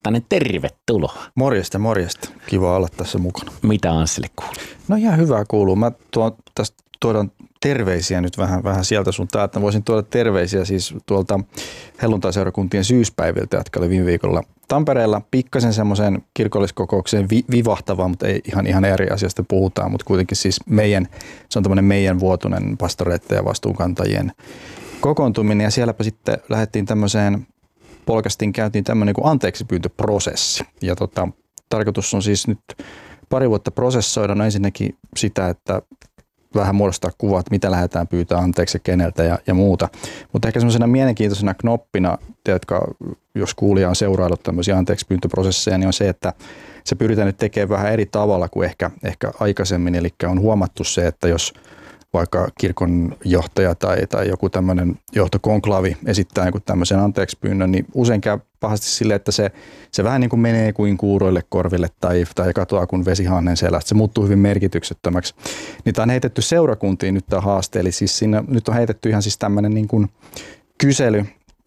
Marttanen, tervetuloa. Morjesta, morjesta. Kiva olla tässä mukana. Mitä Anssille kuuluu? No ihan hyvää kuuluu. Mä tästä tuodaan terveisiä nyt vähän sieltä sun täältä. Mä voisin tuoda terveisiä siis tuolta helluntaiseurakuntien syyspäiviltä, jotka oli viime viikolla Tampereella. Pikkasen semmoiseen kirkolliskokoukseen vivahtavaa, mutta ei ihan eri asiasta puhutaan, mutta kuitenkin siis se on tämmöinen meidän vuotuinen pastoreiden ja vastuunkantajien kokoontuminen. Ja sielläpä sitten lähdettiin tämmöiseen käytiin tämmöinen kuin anteeksipyyntöprosessi. Ja tarkoitus on siis nyt pari vuotta prosessoida. No ensinnäkin sitä, että vähän muodostaa kuvaa, että mitä lähdetään pyytää anteeksi ja keneltä ja muuta. Mutta ehkä semmoisena mielenkiintoisena knoppina, jotka jos kuulija on seuraillut tämmöisiä anteeksipyyntöprosesseja, niin on se, että se pyritään nyt tekemään vähän eri tavalla kuin ehkä aikaisemmin. Eli on huomattu se, että jos vaikka kirkon johtaja tai joku tämmöinen johtokonklaavi esittää joku tämmöisen anteeksipyynnön, niin usein käy pahasti silleen, että se vähän niin kuin menee kuin kuuroille korville tai katoaa kuin vesihannen selästä. Se muuttuu hyvin merkityksettömäksi. Niin tämä on heitetty seurakuntiin nyt tämä haaste, eli siis siinä nyt on heitetty ihan siis tämmöinen niin kuin kysely.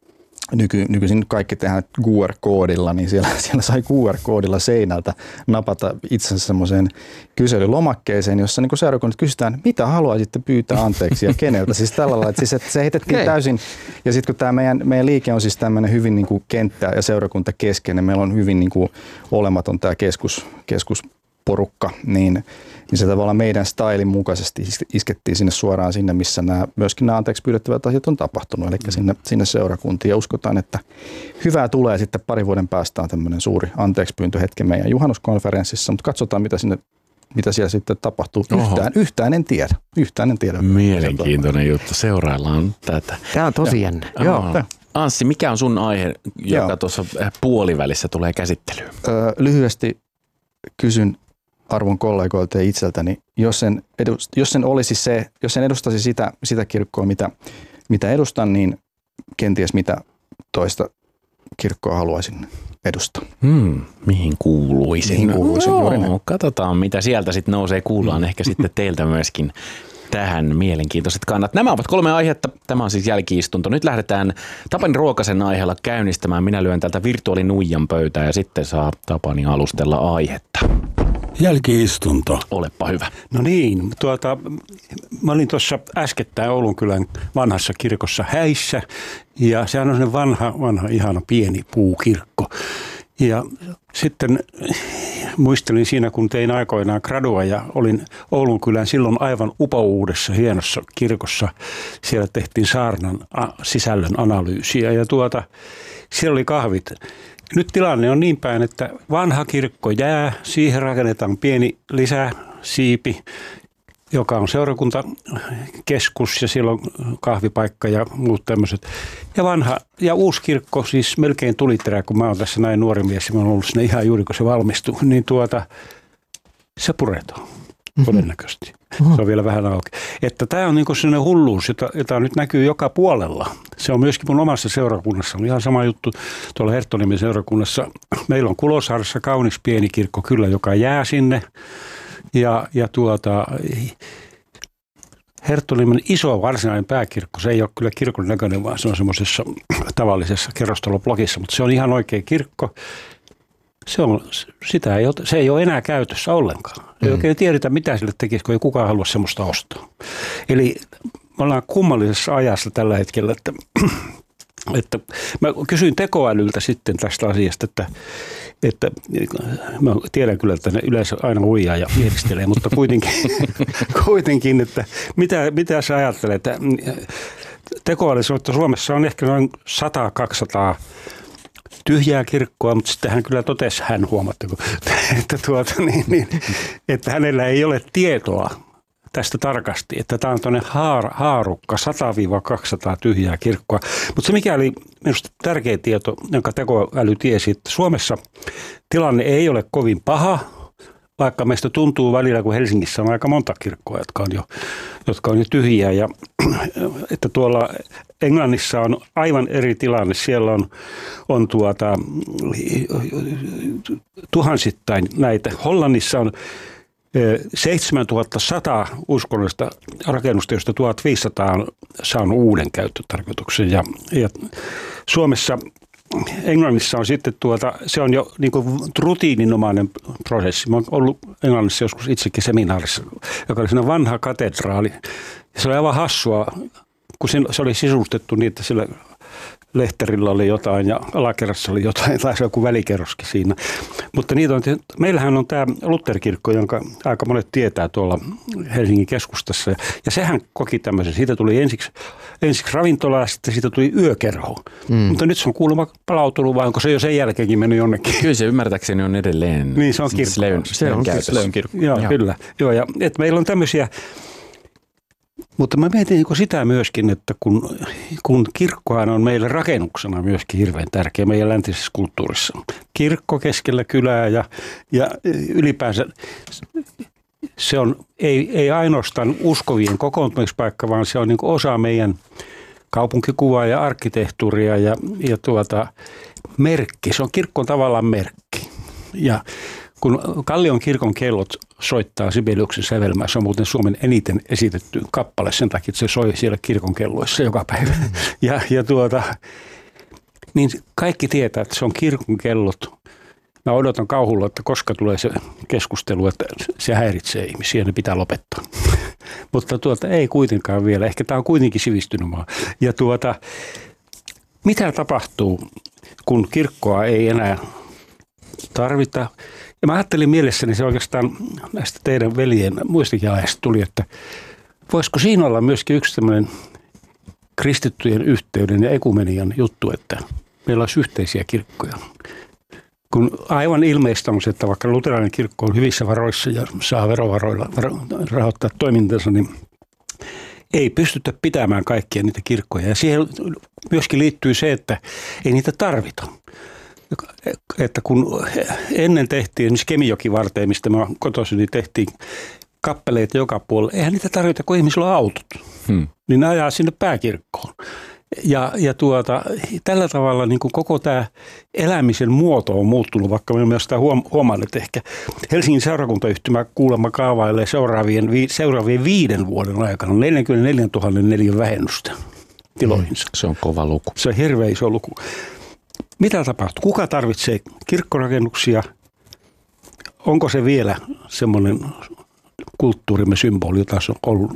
Nykyisin kaikki tehdään QR-koodilla, niin siellä sai QR-koodilla seinältä napata itsensä semmoiseen kyselylomakkeeseen, jossa niin seurakunnat kysytään, mitä haluaisitte pyytää anteeksi ja keneltä. Siis tällä lailla, että se heitettiin täysin. Ja sitten kun tämä meidän liike on siis tämmöinen hyvin niin kuin kenttä- ja seurakuntakeskeinen, meillä on hyvin niin kuin olematon tämä keskusporukka, niin se tavallaan meidän stylin mukaisesti iskettiin suoraan sinne, missä myöskin nämä anteeksi pyydettävät asiat on tapahtunut, eli sinne seurakuntiin. Ja uskotaan, että hyvää tulee sitten parin vuoden päästä on tämmöinen suuri anteekspyyntöhetki meidän juhannuskonferenssissa, mutta katsotaan, mitä siellä sitten tapahtuu. Yhtään en tiedä. Mielenkiintoinen juttu. Seuraillaan tätä. Tämä on tosi jännä. Joo. Anssi, mikä on sun aihe, joka tuossa puolivälissä tulee käsittelyyn? Lyhyesti kysyn arvon kollegoilta ja itseltäni, jos en edustaisi sitä kirkkoa, mitä edustan, niin kenties mitä toista kirkkoa haluaisin edustaa. Mihin kuuluisin? No, katsotaan, mitä sieltä sitten nousee. Kuullaan ehkä sitten teiltä myöskin tähän mielenkiintoiset kannat. Nämä ovat 3 aihetta. Tämä on siis jälki-istunto. Nyt lähdetään Tapani Ruokasen aiheella käynnistämään. Minä lyön tältä virtuaalinuijan pöytään ja sitten saa Tapani alustella aihetta. Jälki-istunto. Olepa hyvä. No niin, mä olin tuossa äskettäin Oulunkylän vanhassa kirkossa häissä ja sehän on vanha ihana pieni puukirkko. Ja sitten muistelin siinä, kun tein aikoinaan gradua ja olin Oulunkylän silloin aivan upouudessa hienossa kirkossa. Siellä tehtiin saarnan sisällön analyysiä ja siellä oli kahvit. Nyt tilanne on niin päin, että vanha kirkko jää, siihen rakennetaan pieni lisäsiipi, joka on seurakuntakeskus ja siellä on kahvipaikka ja muut tämmöiset. Ja uusi kirkko, siis melkein tuliterä, kun mä oon tässä näin nuori mies ja mä oon ollut sinne ihan juuri kun se valmistui, niin se puretaan todennäköisesti. Se on vielä vähän auki. Että tämä on niinku sellainen hulluus, jota nyt näkyy joka puolella. Se on myöskin mun omassa seurakunnassa. On ihan sama juttu tuolla Herttoniemen seurakunnassa. Meillä on Kulosaaressa kaunis pieni kirkko kyllä, joka jää sinne. Ja Herttoniemen iso varsinainen pääkirkko, se ei ole kyllä kirkon näköinen, vaan se on semmoisessa tavallisessa kerrostaloblogissa, mutta se on ihan oikea kirkko. Se ei ole enää käytössä ollenkaan. Ei oikein tiedetä, mitä sille tekisi, kun ei kukaan halua semmoista ostaa. Eli me ollaan kummallisessa ajassa tällä hetkellä, että mä kysyin tekoälyltä sitten tästä asiasta, että mä tiedän kyllä, että ne yleensä aina huijaa ja mielistelee, mutta kuitenkin että mitä sä ajattelet, että tekoäly sanoo, että Suomessa on ehkä noin 100-200 tyhjää kirkkoa, mutta sitten hän kyllä totesi, huomattako, että hänellä ei ole tietoa tästä tarkasti, että tämä on tuonne haarukka 100-200 tyhjää kirkkoa. Mutta se mikä oli minusta tärkeä tieto, jonka tekoäly tiesi, että Suomessa tilanne ei ole kovin paha, vaikka meistä tuntuu välillä, kun Helsingissä on aika monta kirkkoa, jotka on jo tyhjiä. Ja että tuolla Englannissa on aivan eri tilanne. Siellä on tuhansittain näitä. Hollannissa on 7100 uskonnollista rakennusta, joista 1500 on saanut uuden käyttötarkoituksen. Ja Suomessa Englannissa on sitten se on jo niin kuin rutiininomainen prosessi. Mä oon ollut Englannissa joskus itsekin seminaarissa, joka oli siinä vanha katedraali. Ja se oli aivan hassua, kun se oli sisustettu niin, että sillä lehterillä oli jotain ja alakerrassa oli jotain, tai se joku välikerroskin siinä. Mutta meillähän on tämä Lutherkirkko, jonka aika monet tietää tuolla Helsingin keskustassa. Ja sehän koki tämmöisen. Siitä tuli ensiksi ravintola ja sitten siitä tuli yökerho. Mutta nyt se on kuulemma palautunut, vai onko se jo sen jälkeenkin mennyt jonnekin? Kyllä se ymmärtääkseni on edelleen. Niin, se on kirkko. Sleyn kirkko. Joo, kyllä. Joo, ja että meillä on tämmöisiä. Mutta mä mietin sitä myöskin, että kun kirkkohan on meille rakennuksena myöskin hirveän tärkeä meidän läntisessä kulttuurissa. Kirkko keskellä kylää ja ylipäänsä se on ei ainoastaan uskovien kokoontumispaikka, vaan se on niin kuin osa meidän kaupunkikuvaa ja arkkitehtuuria ja merkki. Se on kirkon tavallaan merkki. Ja kun Kallion kirkon kellot soittaa Sibeliuksen sävelmää, se on muuten Suomen eniten esitetty kappale sen takia, että se soi siellä kirkon kelloissa joka päivä. Niin kaikki tietää, että se on kirkon kellot. Mä odotan kauhulla, että koska tulee se keskustelu, että se häiritsee ihmisiä ja ne pitää lopettaa. Mutta ei kuitenkaan vielä. Ehkä tämä on kuitenkin sivistynyt maa. Ja mitä tapahtuu, kun kirkkoa ei enää tarvita? Ja mä ajattelin mielessäni, se oikeastaan näistä teidän veljen muistijaeista tuli, että voisiko siinä olla myöskin yksi tämmöinen kristittyjen yhteyden ja ekumenian juttu, että meillä olisi yhteisiä kirkkoja. Kun aivan ilmeistä on se, että vaikka luterilainen kirkko on hyvissä varoissa ja saa verovaroilla rahoittaa toimintansa, niin ei pystytä pitämään kaikkia niitä kirkkoja. Ja siihen myöskin liittyy se, että ei niitä tarvita. Että kun ennen tehtiin, esimerkiksi Kemijoki-varteen, mistä mä kotoisin, niin tehtiin kappeleita joka puolella. Eihän niitä tarvita, kun ihmisillä on autot. Niin ne ajaa sinne pääkirkkoon. Ja tällä tavalla niin kuin koko tämä elämisen muoto on muuttunut, vaikka me myös sitä huomanneet ehkä. Helsingin seurakuntayhtymä kuulemma kaavailee seuraavien 5 vuoden aikana 44 000 neliön vähennystä tiloihinsa. Se on kova luku. Se on hirveän iso luku. Mitä tapahtuu? Kuka tarvitsee kirkkorakennuksia? Onko se vielä semmoinen kulttuurimme symboli, jota se on ollut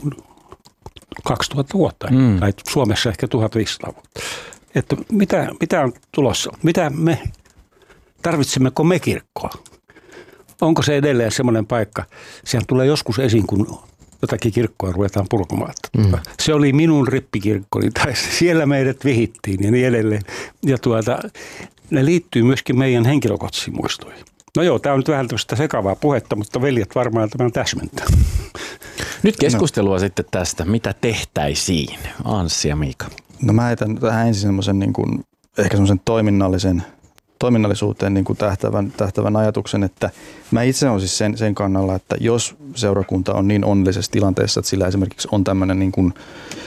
2000 vuotta, tai Suomessa ehkä 1500 vuotta. Että mitä on tulossa? Tarvitsemmeko me kirkkoa? Onko se edelleen semmoinen paikka? Sehän tulee joskus esiin, kun jotakin kirkkoa ruvetaan purkamaan. Se oli minun rippikirkkoni, tai siellä meidät vihittiin ja niin edelleen. Ja ne liittyy myöskin meidän henkilökohtaisiin muistoihin. No joo, tämä on nyt vähän tämmöistä sekavaa puhetta, mutta veljet varmaan tämän täsmentää. Nyt keskustelua sitten tästä, mitä tehtäisiin, Anssi ja Miika. No mä heitän tähän ensin semmoisen niin kuin, ehkä semmoisen toiminnallisuuteen niin kuin tähtävän ajatuksen, että mä itse olen siis sen kannalla, että jos seurakunta on niin onnellisessa tilanteessa, että sillä esimerkiksi on tämmöinen niin kuin,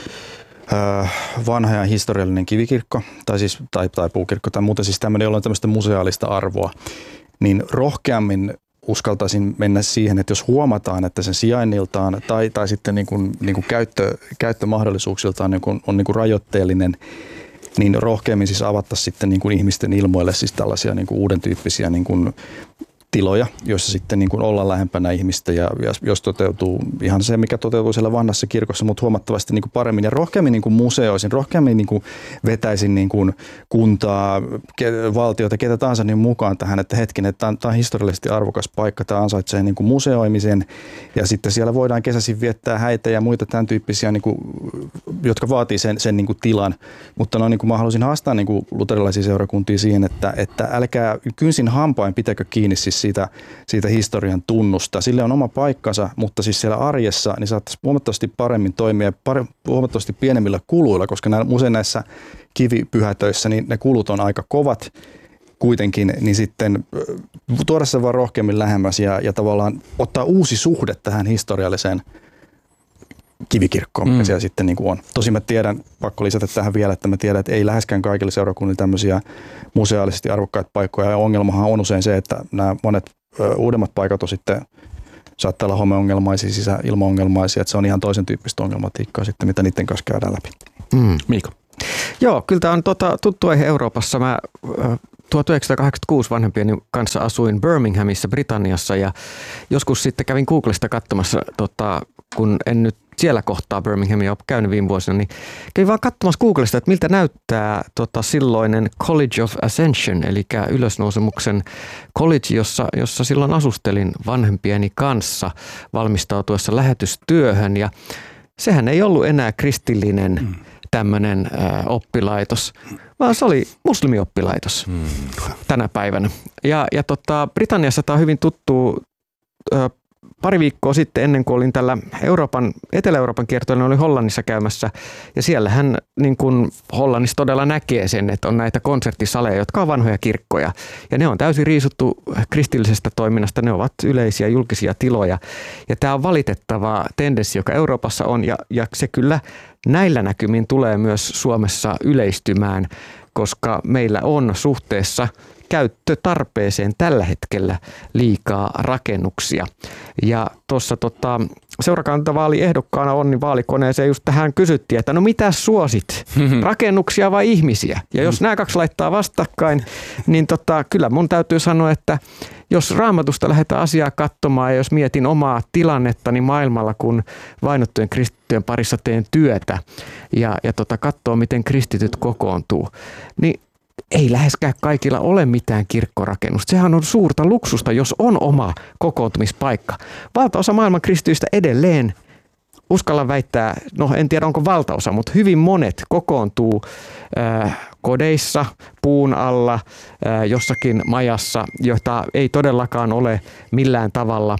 vanha ja historiallinen kivikirkko tai puukirkko tai muuten siis tämmöinen, jolla on tämmöistä museaalista arvoa, niin rohkeammin uskaltaisin mennä siihen, että jos huomataan, että sen sijainniltaan tai sitten niin kuin käyttömahdollisuuksiltaan on niin kuin rajoitteellinen, niin rohkeammin siis avattaisiin sitten niin kuin ihmisten ilmoille siis tällaisia niin kuin uuden tyyppisiä niin kuin tiloja, joissa sitten niin kuin ollaan lähempänä ihmistä ja jos toteutuu ihan se, mikä toteutuu siellä vanhassa kirkossa, mutta huomattavasti niin kuin paremmin ja rohkeammin niin kuin museoisin, rohkeammin niin kuin vetäisin niin kuin kuntaa, valtiota, ketä tahansa niin mukaan tähän, että hetkinen, että tämä on historiallisesti arvokas paikka, tämä ansaitsee niin kuin museoimisen ja sitten siellä voidaan kesäisin viettää häitä ja muita tämän tyyppisiä, niin kuin, jotka vaatii sen niin kuin tilan, mutta no, niin kuin mä haluaisin haastaa niin kuin luterilaisia seurakuntia siihen, että älkää kynsin hampain pitäkö kiinni siis siitä historian tunnusta. Sille on oma paikkansa, mutta siis siellä arjessa niin saattaisi huomattavasti paremmin toimia huomattavasti pienemmillä kuluilla, koska usein näissä kivipyhätöissä niin ne kulut on aika kovat kuitenkin, niin sitten tuoda se vaan rohkeammin lähemmäs ja tavallaan ottaa uusi suhde tähän historialliseen kivikirkkoon, mikä siellä sitten niin kuin on. Tosin mä tiedän, pakko lisätä tähän vielä, että mä tiedän, että ei läheskään kaikille seurakunnille tämmöisiä museaalisesti arvokkaita paikkoja. Ja ongelmahan on usein se, että nämä monet uudemmat paikat on sitten, saattaa olla homeongelmaisia, sisäilmaongelmaisia, että se on ihan toisen tyyppistä ongelmatiikkaa sitten, mitä niiden kanssa käydään läpi. Miika. Joo, kyllä tämä on tuttu aihe Euroopassa. Mä 1986 vanhempieni kanssa asuin Birminghamissa Britanniassa ja joskus sitten kävin Googlesta katsomassa, kun en nyt siellä kohtaa Birminghamia ole käynyt viime vuosina, niin kävin vaan katsomassa Googlesta, että miltä näyttää silloinen College of Ascension, eli ylösnousemuksen college, jossa silloin asustelin vanhempieni kanssa valmistautuessa lähetystyöhön ja sehän ei ollut enää kristillinen tämmöinen oppilaitos, vaan se oli muslimioppilaito tänä päivänä. Ja Britanniassa tämä on hyvin tuttu. Pari viikkoa sitten, ennen kuin olin tällä Etelä-Euroopan kiertoilla, olin Hollannissa käymässä. Ja siellähän niin kuin Hollannissa todella näkee sen, että on näitä konserttisaleja, jotka on vanhoja kirkkoja. Ja ne on täysin riisuttu kristillisestä toiminnasta. Ne ovat yleisiä julkisia tiloja. Ja tämä on valitettava tendenssi, joka Euroopassa on. Ja se kyllä näillä näkymin tulee myös Suomessa yleistymään, koska meillä on suhteessa käyttötarpeeseen tällä hetkellä liikaa rakennuksia. Ja tuossa seurakuntavaaliehdokkaana Onni vaalikoneeseen just tähän kysyttiin, että no mitä suosit, rakennuksia vai ihmisiä? Ja jos nämä kaksi laittaa vastakkain, niin kyllä mun täytyy sanoa, että jos Raamatusta lähdetään asiaa katsomaan ja jos mietin omaa tilannettani maailmalla, kun vainottujen kristittyjen parissa teen työtä ja katsoo, miten kristityt kokoontuu, niin ei läheskään kaikilla ole mitään kirkkorakennusta. Sehän on suurta luksusta, jos on oma kokoontumispaikka. Valtaosa maailman kristityistä edelleen, uskallan väittää, no en tiedä onko valtaosa, mutta hyvin monet kokoontuu kodeissa, puun alla, jossakin majassa, jota ei todellakaan ole millään tavalla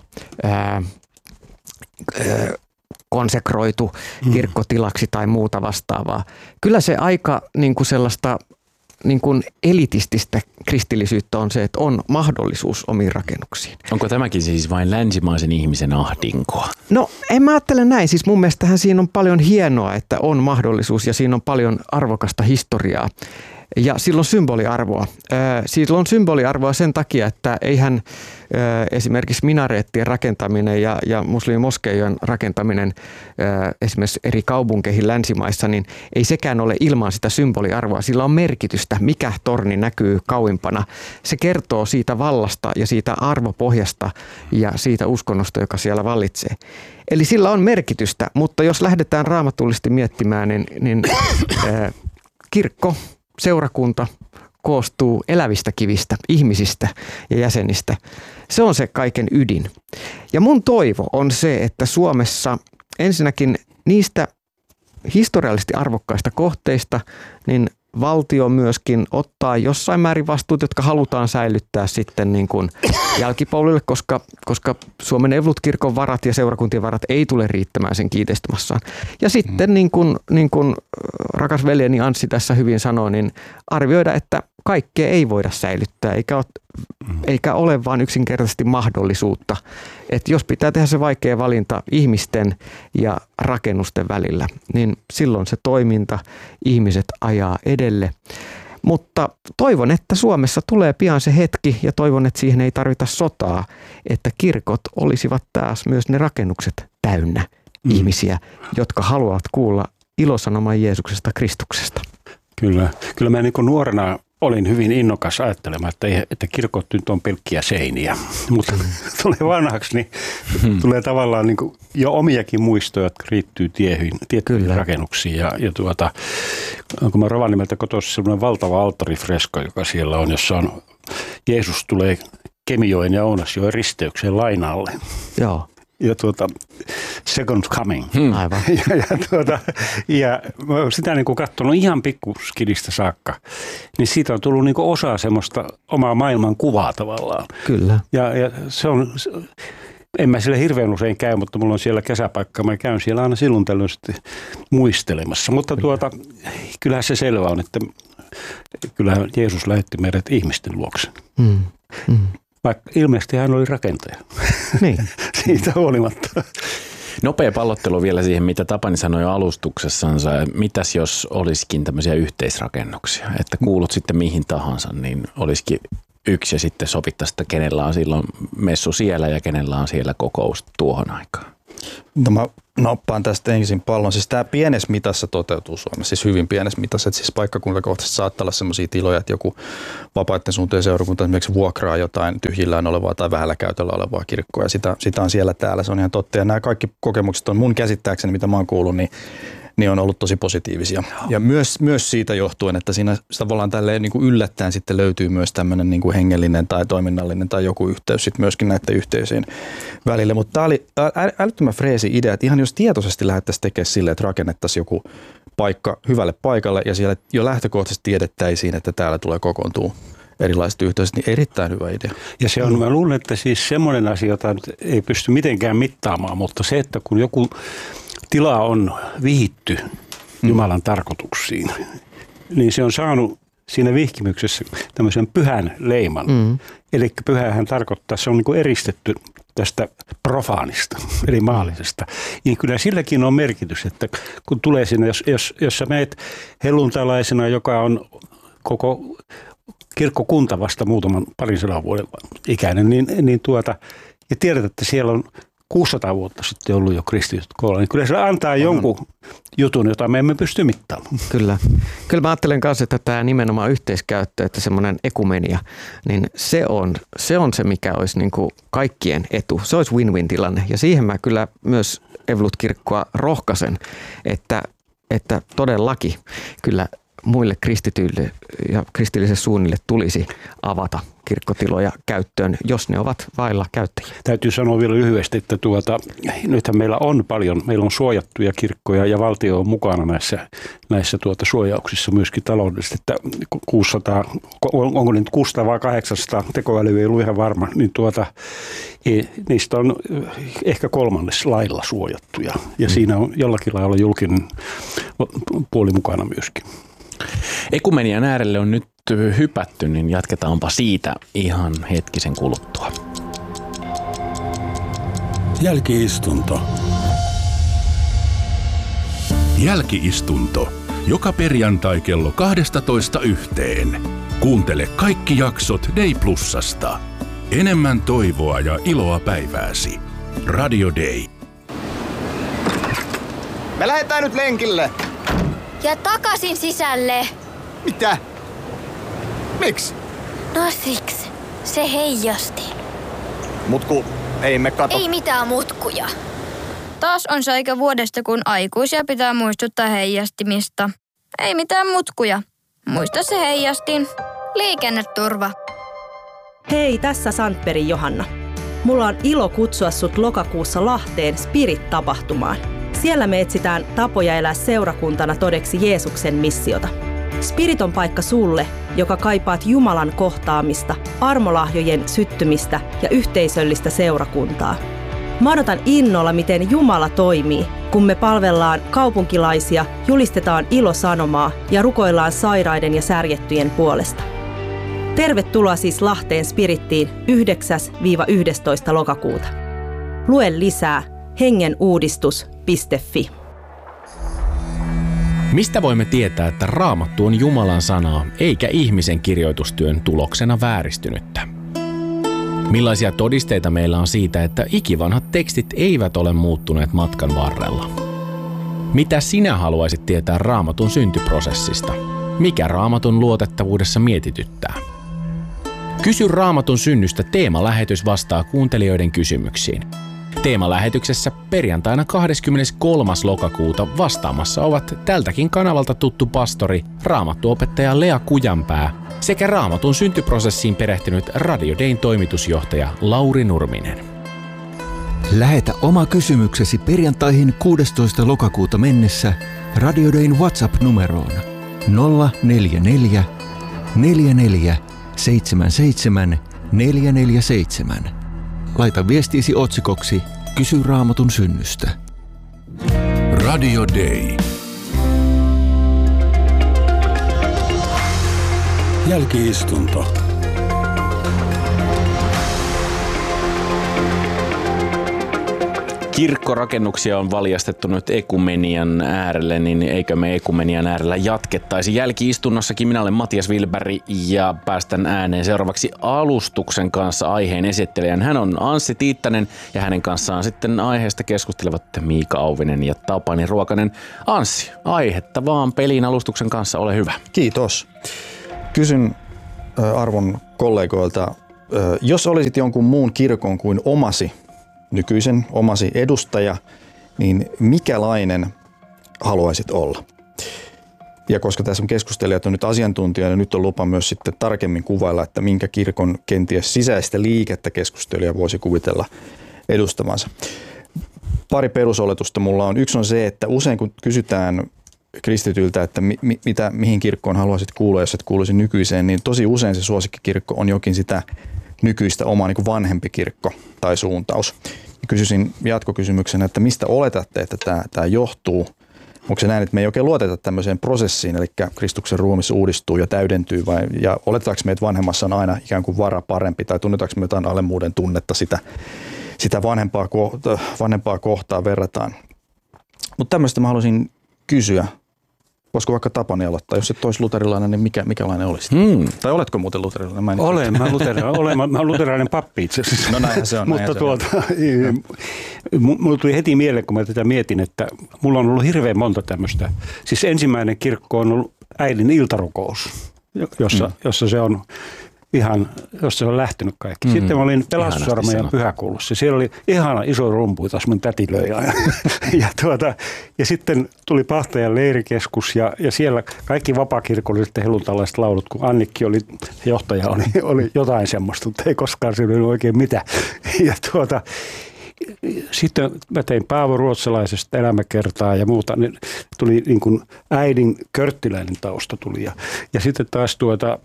konsekroitu kirkkotilaksi tai muuta vastaavaa. Kyllä se aika niin kuin sellaista niin kuin elitististä kristillisyyttä on se, että on mahdollisuus omiin rakennuksiin. Onko tämäkin siis vain länsimaisen ihmisen ahdinkoa? No en mä ajattele näin. Siis mun mielestähän siinä on paljon hienoa, että on mahdollisuus ja siinä on paljon arvokasta historiaa. Ja sillä on symboliarvoa. Sillä on symboliarvoa sen takia, että eihän esimerkiksi minareettien rakentaminen ja muslimimoskeijojen rakentaminen esimerkiksi eri kaupunkeihin länsimaissa, niin ei sekään ole ilman sitä symboliarvoa. Sillä on merkitystä, mikä torni näkyy kauimpana. Se kertoo siitä vallasta ja siitä arvopohjasta ja siitä uskonnosta, joka siellä vallitsee. Eli sillä on merkitystä, mutta jos lähdetään raamatullisesti miettimään, niin kirkko, seurakunta koostuu elävistä kivistä, ihmisistä ja jäsenistä. Se on se kaiken ydin. Ja mun toivo on se, että Suomessa ensinnäkin niistä historiallisesti arvokkaista kohteista, niin valtio myöskin ottaa jossain määrin vastuut, jotka halutaan säilyttää sitten niin kuin jälkipolville, koska Suomen Evankelisluterilainen varat ja seurakuntien varat ei tule riittämään sen kiinteistömassaan. Ja sitten niin kuin rakas veljeni Anssi tässä hyvin sanoi, niin arvioida, että kaikkea ei voida säilyttää, eikä ole vaan yksinkertaisesti mahdollisuutta. Että jos pitää tehdä se vaikea valinta ihmisten ja rakennusten välillä, niin silloin se toiminta ihmiset ajaa edelle. Mutta toivon, että Suomessa tulee pian se hetki ja toivon, että siihen ei tarvita sotaa, että kirkot olisivat taas myös ne rakennukset täynnä ihmisiä, jotka haluavat kuulla ilosanoman Jeesuksesta, Kristuksesta. Kyllä mä niin kuin nuorena olin hyvin innokas ajattelemaan, että kirkot nyt on pelkkiä seiniä, mutta tulee vanhaksi, niin tulee tavallaan niin kuin jo omiakin muistoja, jotka riittyy tiettyihin rakennuksiin. Ja kun mä Rovaniemeltä kotoisin sellainen valtava alttarifresko, joka siellä on, jossa on Jeesus tulee Kemijoen ja Ounasjoen risteykseen lainalle. Joo. Ja Second Coming. Aivan. Ja mä oon sitä niin kuin katsonut ihan pikkuskidistä saakka. Niin siitä on tullut niin kuin osa semmoista omaa maailman kuvaa tavallaan. Kyllä. Ja se on, en mä siellä hirveän usein käy, mutta mulla on siellä kesäpaikka. Mä käyn siellä aina silloin tällöin sitten muistelemassa. Mutta kyllähän se selvä on, että kyllähän Jeesus lähetti meidät ihmisten luokse. Vaikka ilmeisesti hän oli rakentaja. Niin. Siitä huolimatta. Nopea pallottelu vielä siihen, mitä Tapani sanoi alustuksessansa. Mitäs jos olisikin tämmöisiä yhteisrakennuksia, että kuulut sitten mihin tahansa, niin olisikin yksi ja sitten sovittaisiin, että kenellä on silloin messu siellä ja kenellä on siellä kokous tuohon aikaan. No mä nappaan tästä ensin pallon. Siis tämä pienessä mitassa toteutuu Suomessa, siis hyvin pienessä mitassa. Että siis paikkakuntakohtaisesti saattaa olla sellaisia tiloja, että joku vapaiden suuntaan seurakunta esimerkiksi vuokraa jotain tyhjillään olevaa tai vähällä käytöllä olevaa kirkkoa. Ja sitä on siellä täällä, se on ihan totta. Ja nämä kaikki kokemukset on mun käsittääkseni, mitä mä oon kuullut, niin on ollut tosi positiivisia. Ja myös siitä johtuen, että siinä tavallaan tälleen niin kuin yllättäen sitten löytyy myös tämmöinen niin kuin hengellinen tai toiminnallinen tai joku yhteys sitten myöskin näiden yhteisöjen välille. Mutta tämä oli älyttömän freesi idea, että ihan jos tietoisesti lähdettäisiin tekemään silleen, että rakennettaisiin joku paikka hyvälle paikalle ja siellä jo lähtökohtaisesti tiedettäisiin, että täällä tulee kokoontua erilaiset yhteisöt, niin erittäin hyvä idea. Ja se on, mä luulen, että siis semmoinen asia, jota ei pysty mitenkään mittaamaan, mutta se, että kun joku tila on vihitty Jumalan tarkoituksiin, niin se on saanut siinä vihkimyksessä tämmöisen pyhän leiman. Eli pyhähän tarkoittaa, se on niin kuin eristetty tästä profaanista, eli maallisesta. Niin kyllä silläkin on merkitys, että kun tulee sinne, jos sä meet helluntalaisena, joka on koko kirkkokunta vasta muutaman parinsadan vuoden ikäinen, ja tiedät, että siellä on 600 vuotta sitten ollut jo kristityt koolla, niin kyllä se antaa jonkun jutun, jota me emme pysty mittaamaan. Kyllä mä ajattelen kanssa, että tämä nimenomaan yhteiskäyttö, että semmoinen ekumenia, niin se on se, mikä olisi niin kuin kaikkien etu. Se olisi win-win tilanne ja siihen mä kyllä myös Evolut-kirkkoa rohkaisen, että todellakin kyllä muille kristityille ja kristillisille suunnille tulisi avata kirkkotiloja käyttöön, jos ne ovat vailla käyttäjiä. Täytyy sanoa vielä lyhyesti, että nythän meillä on suojattuja kirkkoja ja valtio on mukana näissä suojauksissa myöskin taloudellisesti, että 600, onko nyt 600 vai 800 tekoälyä, ei ollut ihan varma, niin niistä on ehkä 3 lailla suojattuja ja siinä on jollakin lailla julkinen puoli mukana myöskin. Ekumenian äärelle on nyt hypätty, niin jatketaanpa siitä ihan hetkisen kuluttua. Jälki-istunto. Jälki-istunto. Joka perjantai kello 12:00 Kuuntele kaikki jaksot Day Plusasta. Enemmän toivoa ja iloa päivääsi. Radio Day. Me lähdetään nyt lenkille. Ja takaisin sisälle. Mitä? Miksi? No siksi. Se heijasti. Mutku, ei me kato. Ei mitään mutkuja. Taas on se aika vuodesta, kun aikuisia pitää muistuttaa heijastimista. Ei mitään mutkuja. Muista se heijastin. Liikenneturva. Hei, tässä Sandbergin Johanna. Mulla on ilo kutsua sut lokakuussa Lahteen Spirit-tapahtumaan. Siellä me etsitään tapoja elää seurakuntana todeksi Jeesuksen missiota. Spirit on paikka sulle, joka kaipaat Jumalan kohtaamista, armolahjojen syttymistä ja yhteisöllistä seurakuntaa. Mä odotan innolla, miten Jumala toimii, kun me palvellaan kaupunkilaisia, julistetaan ilosanomaa ja rukoillaan sairaiden ja särjettyjen puolesta. Tervetuloa siis Lahteen Spirittiin 9-11. lokakuuta. Lue lisää hengenuudistus.fi. Mistä voimme tietää, että Raamattu on Jumalan sanaa eikä ihmisen kirjoitustyön tuloksena vääristynyttä? Millaisia todisteita meillä on siitä, että ikivanhat tekstit eivät ole muuttuneet matkan varrella? Mitä sinä haluaisit tietää Raamatun syntyprosessista? Mikä Raamatun luotettavuudessa mietityttää? Kysy Raamatun synnystä -teemalähetys vastaa kuuntelijoiden kysymyksiin. Teemalähetyksessä perjantaina 23. lokakuuta vastaamassa ovat tältäkin kanavalta tuttu pastori, raamattuopettaja Lea Kujanpää sekä Raamatun syntyprosessiin perehtynyt Radio Dayn toimitusjohtaja Lauri Nurminen. Lähetä oma kysymyksesi perjantaihin 16. lokakuuta mennessä Radio Dayn WhatsApp-numeroon 044 44 77 447. Laita viestiisi otsikoksi Kysy Raamatun synnystä. Radio Day. Jälki-istunto. kirkkorakennuksia on valjastettu nyt ekumenian äärelle, niin eikö me ekumenian äärellä jatkettaisi? Jälki-istunnossakin minä olen Matias Wilberg ja päästän ääneen seuraavaksi alustuksen kanssa aiheen esittelijän. Hän on Anssi Tiittanen ja hänen kanssaan sitten aiheesta keskustelevat Miika Auvinen ja Tapani Ruokanen. Anssi, aihetta vaan peliin alustuksen kanssa, ole hyvä. Kiitos. Kysyn arvon kollegoilta, jos olisit jonkun muun kirkon kuin nykyisen omasi edustaja, niin mikälainen haluaisit olla? Ja koska tässä on keskustelijat on nyt asiantuntijoita, nyt on lupa myös sitten tarkemmin kuvailla, että minkä kirkon kenties sisäistä liikettä keskustelija voisi kuvitella edustamansa. Pari perusoletusta mulla on. Yksi on se, että usein kun kysytään kristityltä, että mihin kirkkoon haluaisit kuulua, jos et kuuluisi nykyiseen, niin tosi usein se suosikkikirkko on jokin sitä nykyistä omaa niin kuin vanhempi kirkko tai suuntaus. Kysyisin jatkokysymyksenä, että mistä oletatte, että tämä johtuu? Onko se näin, että me ei oikein luoteta tämmöiseen prosessiin, eli Kristuksen ruumis uudistuu ja täydentyy, ja oletetaanko me, että vanhemmassa on aina ikään kuin vara parempi, tai tunnetaanko me jotain alemmuuden tunnetta sitä vanhempaa kohtaa verrataan? Mutta tämmöistä mä haluaisin kysyä. Voisiko vaikka Tapani aloittaa? Jos et olisi luterilainen, niin mikälainen olisit? Tai oletko muuten luterilainen? Olen luterilainen pappi itse asiassa. No näinhän se on. Mutta mulla tuli heti mieleen, kun mä tätä mietin, että mulla on ollut hirveän monta tämmöistä. Siis ensimmäinen kirkko on ollut äidin iltarukous, jossa se on ihan, josta se on lähtenyt kaikki. Sitten mä olin pelastusarmeijan pyhäkoulussa. Siellä oli ihana iso rumpu, taas mun täti löi. Ja sitten tuli Pahtajan leirikeskus ja siellä kaikki vapaakirkolliset helluntalaiset laulut, kun Annikki oli johtaja, oli jotain semmoista, mutta ei koskaan silloin oikein mitään. Ja sitten mä tein Paavo Ruotsalaisesta elämäkertaa ja muuta, niin tuli niin kuin äidin körttiläinen tausta tuli. Ja sitten taas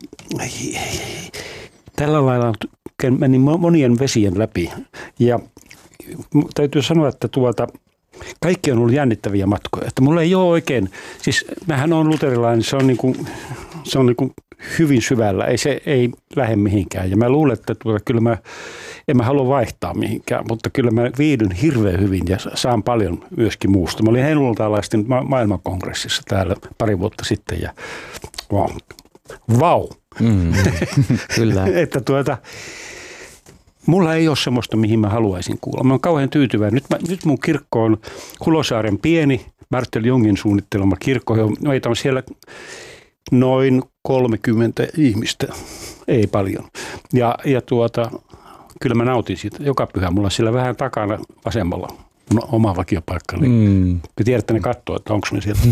tällä lailla meni monien vesien läpi. Ja täytyy sanoa, että kaikki on ollut jännittäviä matkoja. Että mulla ei ole oikein, siis mähän on luterilainen, se on niin kuin hyvin syvällä, ei lähde mihinkään. Ja mä luulen, että kyllä en mä halua vaihtaa mihinkään, mutta kyllä mä viihdyn hirveän hyvin ja saan paljon myöskin muusta. Mä olin helluntaalaisten maailmankongressissa täällä pari vuotta sitten ja vau. Kyllä. Että mulla ei ole semmoista, mihin mä haluaisin kuulla. Mä oon kauhean tyytyväinen. Nyt mun kirkko on Kulosaaren pieni, Bertil Jungin suunnittelema kirkko. Meitä on siellä noin 30 ihmistä, ei paljon. Ja kyllä mä nautin siitä joka pyhä. Mulla on siellä vähän takana vasemmalla oma vakiopaikka. Niin te tiedätte, ne katsoo, että onko ne sieltä.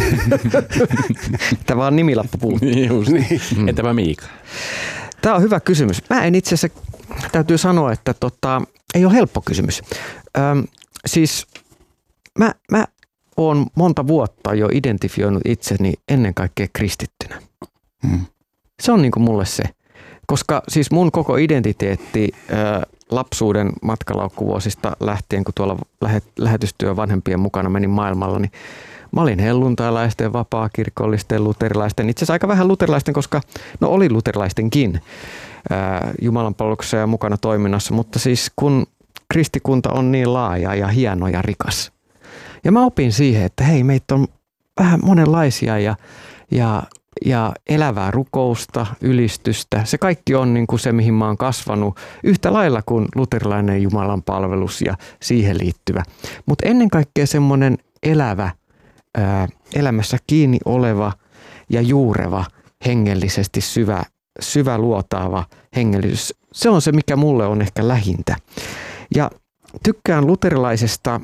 Tämä on nimilappu puuttuu. Niin. Entäpä Miika? Tämä on hyvä kysymys. Mä en itse asiassa, täytyy sanoa, että ei ole helppo kysymys. Siis mä oon monta vuotta jo identifioinut itseni ennen kaikkea kristittynä. Se on niin kuin mulle se. Koska siis mun koko identiteetti lapsuuden matkalaukkuvuosista lähtien, kun tuolla lähetystyö vanhempien mukana menin maailmalla, niin mä olin helluntailaisten, vapaakirkollisten, luterilaisten, itse asiassa aika vähän luterilaisten, koska oli luterilaistenkin jumalanpalveluksessa ja mukana toiminnassa, mutta siis kun kristikunta on niin laaja ja hieno ja rikas. Ja mä opin siihen, että hei, meitä on vähän monenlaisia ja elävää rukousta, ylistystä. Se kaikki on niin kuin se, mihin mä oon kasvanut yhtä lailla kuin luterilainen Jumalan palvelus ja siihen liittyvä. Mutta ennen kaikkea semmoinen elävä, elämässä kiinni oleva ja juureva, hengellisesti syvä luotaava hengellisyys. Se on se, mikä mulle on ehkä lähintä. Ja tykkään luterilaisesta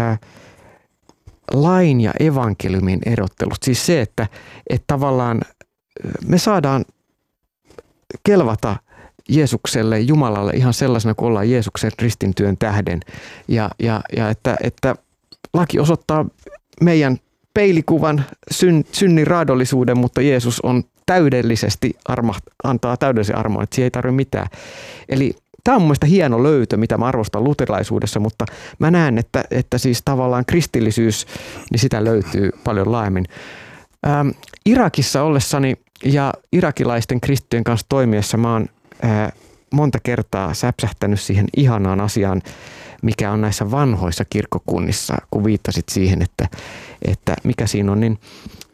lain ja evankeliumin erottelusta. Siis se, että tavallaan me saadaan kelvata Jeesukselle, Jumalalle ihan sellaisena kuin ollaan Jeesuksen ristintyön tähden. Ja että laki osoittaa meidän peilikuvan synnin raadollisuuden, mutta Jeesus on täydellisesti antaa täydellisen armon, että siihen ei tarvitse mitään. Eli tämä on mun mielestä hieno löytö, mitä mä arvostan luterilaisuudessa, mutta mä näen, että siis tavallaan kristillisyys, niin sitä löytyy paljon laajemmin. Irakissa ollessani ja irakilaisten kristittyjen kanssa toimiessa mä oon monta kertaa säpsähtänyt siihen ihanaan asiaan, mikä on näissä vanhoissa kirkkokunnissa, kun viittasit siihen, että mikä siinä on, niin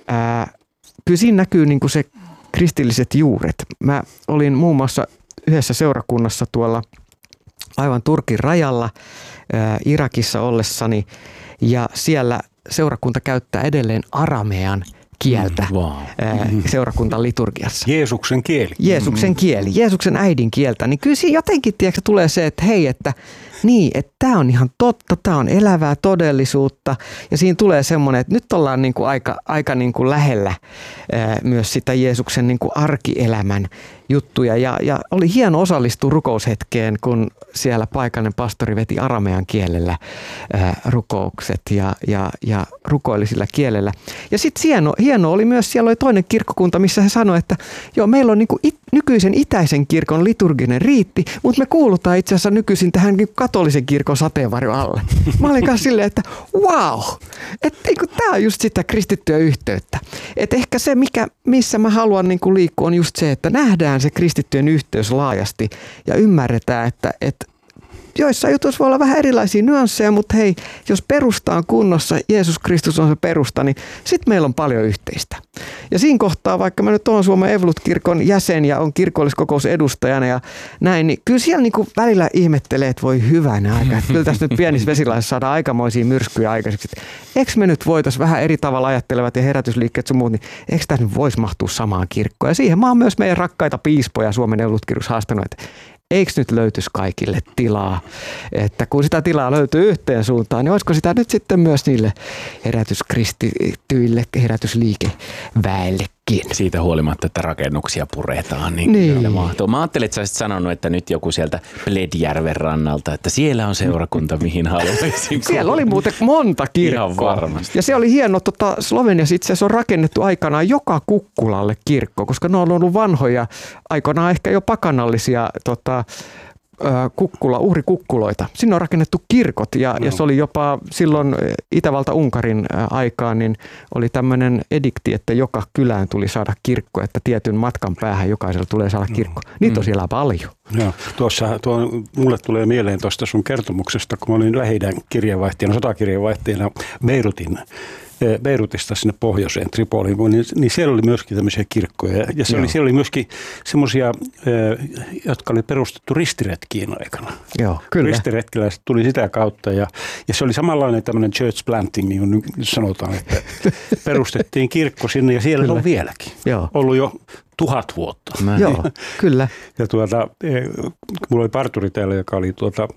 kyllä siinä näkyy niin kuin se kristilliset juuret. Mä olin muun muassa yhdessä seurakunnassa tuolla aivan Turkin rajalla Irakissa ollessani, ja siellä seurakunta käyttää edelleen aramean kieltä seurakunnan liturgiassa. Jeesuksen kieli. Jeesuksen kieli, Jeesuksen äidin kieltä. Niin kyllä siinä jotenkin tulee se, että hei, että tämä on ihan totta, tämä on elävää todellisuutta. Ja siinä tulee semmoinen, että nyt ollaan niin kuin aika niin kuin lähellä myös sitä Jeesuksen niin kuin arkielämän juttuja. Ja oli hieno osallistua rukoushetkeen, kun siellä paikallinen pastori veti aramean kielellä rukoukset ja rukoili sillä kielellä. Ja sitten hieno oli myös, siellä oli toinen kirkkokunta, missä he sanoi, että joo, meillä on niin kuin nykyisen itäisen kirkon liturginen riitti, mutta me kuulutaan itse asiassa nykyisin tähän katolisen kirkon sateenvarjon alle. Mä olin kanssa silleen, että wow, että niin tämä on just sitä kristittyä yhteyttä. Että ehkä se, missä mä haluan niin kuin liikkua, on just se, että nähdään se kristittyjen yhteys laajasti ja ymmärretään, että joissain jutuissa voi olla vähän erilaisia nyansseja, mutta hei, jos perusta on kunnossa, Jeesus Kristus on se perusta, niin sitten meillä on paljon yhteistä. Ja siinä kohtaa, vaikka mä nyt oon Suomen Evolut-kirkon jäsen ja on kirkolliskokous edustajana ja näin, niin kyllä siellä niin kuin välillä ihmettelee, että voi hyvänä aika. Että kyllä tässä nyt pienissä vesilaisissa saadaan aikamoisia myrskyjä aikaiseksi. Eikö me nyt voitaisiin vähän eri tavalla ajattelevat ja herätysliikkeet sun muut, niin eikö tässä nyt voisi mahtua samaan kirkkoon? Ja siihen mä oon myös meidän rakkaita piispoja Suomen Evolut-kirkossa haastanut, että eikö nyt löytyisi kaikille tilaa, että kun sitä tilaa löytyy yhteen suuntaan, niin olisiko sitä nyt sitten myös niille herätyskristityille, herätysliikeväellekin? Siitä huolimatta, että rakennuksia puretaan. Niin. Mä ajattelin, että sä olisit sanonut, että nyt joku sieltä Pledjärven rannalta, että siellä on seurakunta, mihin haluaisin. Siellä oli muuten monta kirkkoa. Ja se oli hieno, Sloveniassa itse asiassa on rakennettu aikanaan joka kukkulalle kirkko, koska ne on ollut vanhoja, aikanaan ehkä jo pakanallisia uhrikukkuloita. Sinne on rakennettu kirkot ja se oli jopa silloin Itävalta-Unkarin aikaan, niin oli tämmöinen edikti, että joka kylään tuli saada kirkko, että tietyn matkan päähän jokaisella tulee saada kirkko. Niitä on siellä paljon. Joo, mulle tulee mieleen tuosta sun kertomuksesta, kun mä olin Lähi-idän kirjeenvaihtajana, sotakirjeenvaihtajana Beirutista sinne pohjoiseen Tripoliin, niin siellä oli myöskin tämmöisiä kirkkoja. Ja siellä oli myöskin semmoisia, jotka oli perustettu ristiretkien aikana. Joo, kyllä. Ristiretkiläiset tuli sitä kautta ja se oli samanlainen tämmöinen church planting, niin kuin nyt sanotaan, että perustettiin kirkko sinne ja siellä kyllä on vieläkin. Joo. Ollut jo 1000 vuotta. Joo, kyllä. Ja mulla oli parturi täällä, joka oli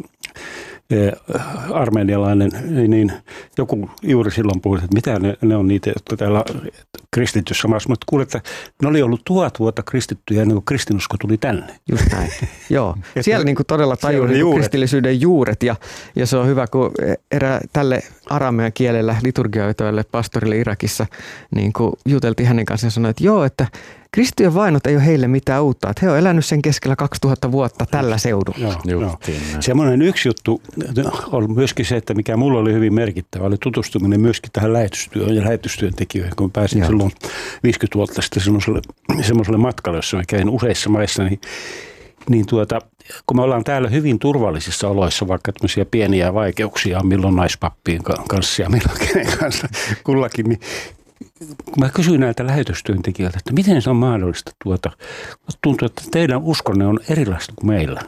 armenialainen, niin joku juuri silloin puhui, että mitä ne on niitä, jotka täällä kristityssä maassa. Mutta kuulet, että ne oli ollut 1000 vuotta kristittyjä ennen kuin kristinusko tuli tänne. Just näin, joo. Siellä niin kuin todella tajuu niin kristillisyyden juuret ja se on hyvä, kun tälle aramean kielellä liturgioitoille pastorille Irakissa niin kuin juteltiin hänen kanssaan ja sanoi, että joo, että kristittyjen vainot ei ole heille mitään uutta. Että he on elänyt sen keskellä 2000 vuotta tällä seudulla. Joo. Semmoinen yksi juttu on myöskin se, että mikä mulla oli hyvin merkittävä, oli tutustuminen myöskin tähän lähetystyöhön ja lähetystyöntekijöihin. Kun pääsin silloin 50 vuotta sitten semmoiselle matkalle, jossa mä käin useissa maissa, niin kun me ollaan täällä hyvin turvallisissa oloissa, vaikka tämmöisiä pieniä vaikeuksia on milloin naispappien kanssa ja milloin kenen kanssa kullakin, niin kun mä kysyin näiltä lähetystyöntekijöiltä, että miten se on mahdollista, tuntuu, että teidän uskonne on erilaista kuin meillä.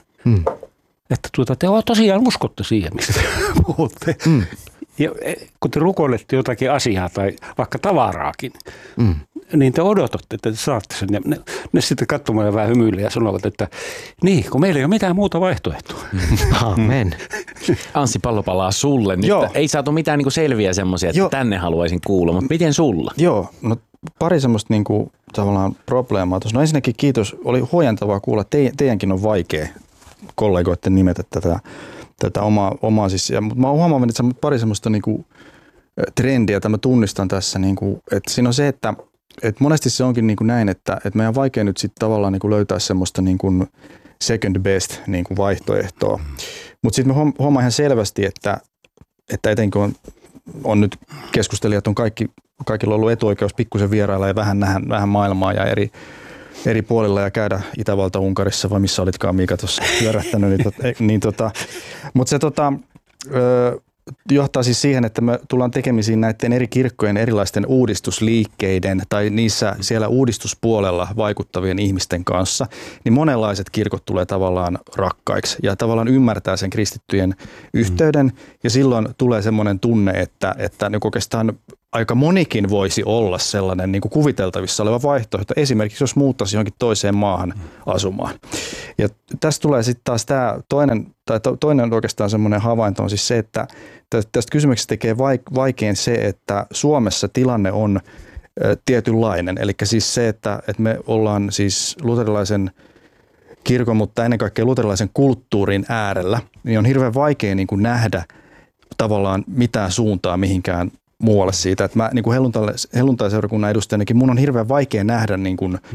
Että te tosiaan uskotte siihen, mistä te puhutte. Ja kun te rukoilette jotakin asiaa tai vaikka tavaraakin, niin te odotatte, että te saatte sen. Ja ne sitten katsomaan ja vähän hymyille ja sanovat, että niin, kun meillä ei ole mitään muuta vaihtoehtoa. Amen. Anssi, pallo palaa sulle. Nyt ei saatu mitään niinku selviä semmoisia, että tänne haluaisin kuulla, mutta miten sulla? Joo, no pari semmoista niinku, tavallaan probleemaa tuossa. No ensinnäkin kiitos, oli huojentavaa kuulla, että teidänkin on vaikea kollegoiden nimetä tätä omaa siis. Mutta mä oon huomannut, että pari semmoista niinku trendiä, jota mä tunnistan tässä, niinku, että siinä on se, että monesti se onkin niinku näin, että meidän on vaikea nyt sitten tavallaan niinku löytää semmoista niinku second best niinku vaihtoehtoa. Mutta sitten mä huomaan ihan selvästi, että etenkin on nyt keskustelijat on kaikilla ollut etuoikeus pikkusen vierailla ja vähän maailmaa ja eri puolilla ja käydä Itävalta-Unkarissa vai missä olitkaan Miika tuossa pyörähtänyt. Mutta se johtaa siis siihen, että me tullaan tekemisiin näiden eri kirkkojen erilaisten uudistusliikkeiden tai niissä siellä uudistuspuolella vaikuttavien ihmisten kanssa, niin monenlaiset kirkot tulee tavallaan rakkaiksi ja tavallaan ymmärtää sen kristittyjen yhteyden ja silloin tulee semmoinen tunne, että niin oikeastaan aika monikin voisi olla sellainen niin kuin kuviteltavissa oleva vaihtoehto, esimerkiksi jos muuttaisi johonkin toiseen maahan asumaan. Ja tässä tulee sitten taas tämä toinen oikeastaan semmoinen havainto on siis se, että tästä kysymyksestä tekee vaikein se, että Suomessa tilanne on tietynlainen. Eli siis se, että me ollaan siis luterilaisen kirkon, mutta ennen kaikkea luterilaisen kulttuurin äärellä, niin on hirveän vaikea niin kuin nähdä tavallaan mitään suuntaa mihinkään muualle siitä, että mä niin kuin helluntaiseurakunnan edustajanakin mun on hirveän vaikea nähdä niin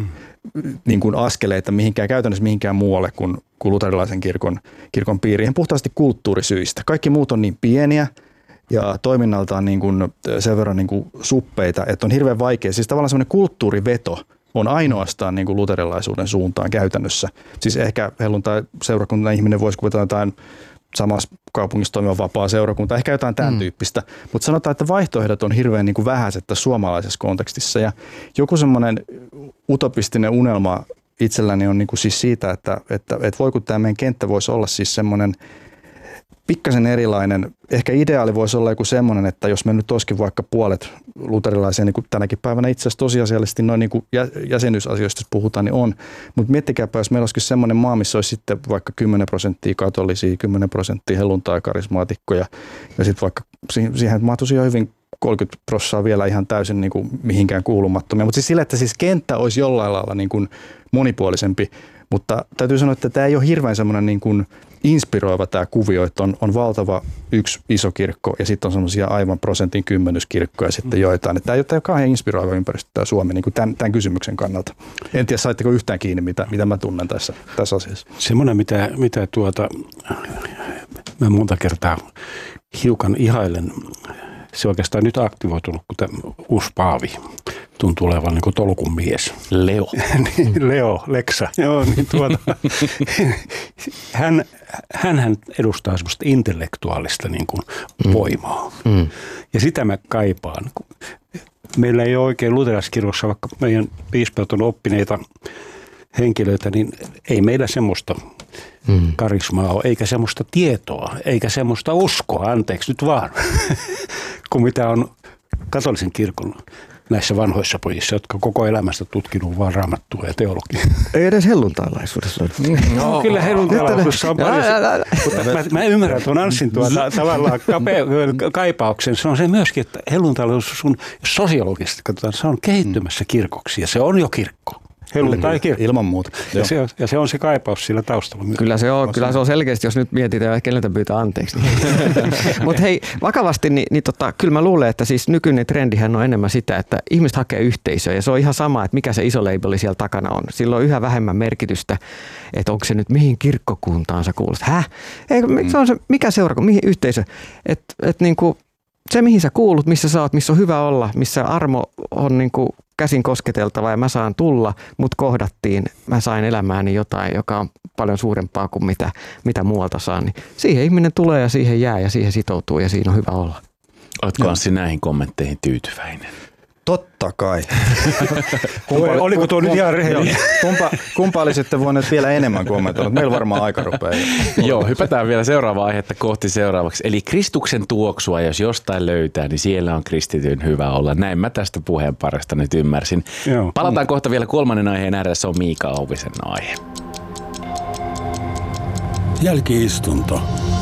kuin askeleita käytännössä mihinkään muualle kuin luterilaisen kirkon piiriin, puhtaasti kulttuurisyistä. Kaikki muut on niin pieniä ja toiminnaltaan niin kuin sen verran niin kuin suppeita, että on hirveän vaikea. Siis tavallaan semmoinen kulttuuriveto on ainoastaan niin kuin luterilaisuuden suuntaan käytännössä. Siis ehkä helluntaiseurakunnan ihminen voisi kuvitella jotain samassa kaupungissa toimiva vapaa seurakunta, ehkä jotain tämän tyyppistä. Mutta sanotaan, että vaihtoehdot on hirveän niin kuin vähäiset tässä suomalaisessa kontekstissa. Ja joku semmoinen utopistinen unelma itselläni on niin kuin siis siitä, että voiko tämä meidän kenttä voisi olla siis semmoinen pikkasen erilainen. Ehkä ideaali voisi olla joku semmoinen, että jos me nyt olisikin vaikka puolet luterilaisia, niin kuin tänäkin päivänä itse asiassa tosiasiallisesti noin niin kuin jäsenyysasioista, jos puhutaan, niin on. Mutta miettikääpä, jos meillä olisikin semmoinen maa, missä olisi sitten vaikka 10% katolisia, 10% helluntai-karismaatikkoja ja sitten vaikka siihen mahtuisi jo hyvin 30% vielä ihan täysin niin kuin mihinkään kuulumattomia. Mutta siis sillä, että siis kenttä olisi jollain lailla niin kuin monipuolisempi, mutta täytyy sanoa, että tämä ei ole hirveän semmoinen niin kuin inspiroiva tämä kuvio, että on valtava yksi iso kirkko ja sitten on semmoisia aivan prosentin kymmenyskirkkoja sitten joitain. Tämä ei ole kauhean inspiroiva ympäristö tämä Suomi niin kuin tämän kysymyksen kannalta. En tiedä, saitteko yhtään kiinni, mitä mä tunnen tässä asiassa. Semmoinen, mitä mä monta kertaa hiukan ihailen, se oikeastaan nyt aktivoitunut, kun tämä uusi paavi tuntuu olevan niin kuin tolkun mies. Leo. Leo, Leksa. Joo, niin hän edustaa semmoista intellektuaalista niin kuin voimaa. Ja sitä mä kaipaan. Meillä ei ole oikein luterilaiskirkossa, vaikka meidän piispat on oppineita henkilöitä, niin ei meillä semmoista karismaa ole, eikä semmoista tietoa, eikä semmoista uskoa, anteeksi nyt vaan, kuin mitä on katolisen kirkon näissä vanhoissa pojissa, jotka koko elämästä tutkinut vaan raamattua ja teologiaa. Ei edes helluntailaisuudessa. No, kyllä helluntailaisuudessa on paljon. Mutta mä ymmärrän tuon Anssin tavallaan kaipauksen. Se on se myöskin, että helluntailaisuus on sosiologisesti, katsotaan, se on kehittymässä kirkoksi ja se on jo kirkko. Helluntai-kirkko. Ilman muuta. Ja se on se kaipaus sillä taustalla. Kyllä se on selkeästi, jos nyt mietitään, keneltä pyytää anteeksi. Mutta hei, vakavasti, kyllä mä luulen, että siis nykyinen trendihän on enemmän sitä, että ihmiset hakee yhteisöä ja se on ihan sama, että mikä se iso labeli siellä takana on. Sillä on yhä vähemmän merkitystä, että onko se nyt mihin kirkkokuntaan sä kuulut. Se on se, mikä seurakunta, mihin yhteisö. Niinku, se mihin sä kuulut, missä sä oot, missä on hyvä olla, missä armo on niinku käsin kosketeltava ja mä saan tulla, mut kohdattiin, mä sain elämääni jotain, joka on paljon suurempaa kuin mitä muualta saan. Niin siihen ihminen tulee ja siihen jää ja siihen sitoutuu ja siinä on hyvä olla. Oletko Anssi näihin kommentteihin tyytyväinen? Totta kai. Oliko tuo nyt ihan rehellinen? Kumpa olisitte voineet vielä enemmän kommentoida? Meillä varmaan aika rupeaa. Joo, hypätään vielä seuraavaa aihetta kohti seuraavaksi. Eli Kristuksen tuoksua, jos jostain löytää, niin siellä on kristityn hyvä olla. Näin mä tästä puheenparasta nyt ymmärsin. Joo. Palataan kohta vielä kolmannen aiheen ääressä, on Miika Auvisen aihe. Jälki-istunto.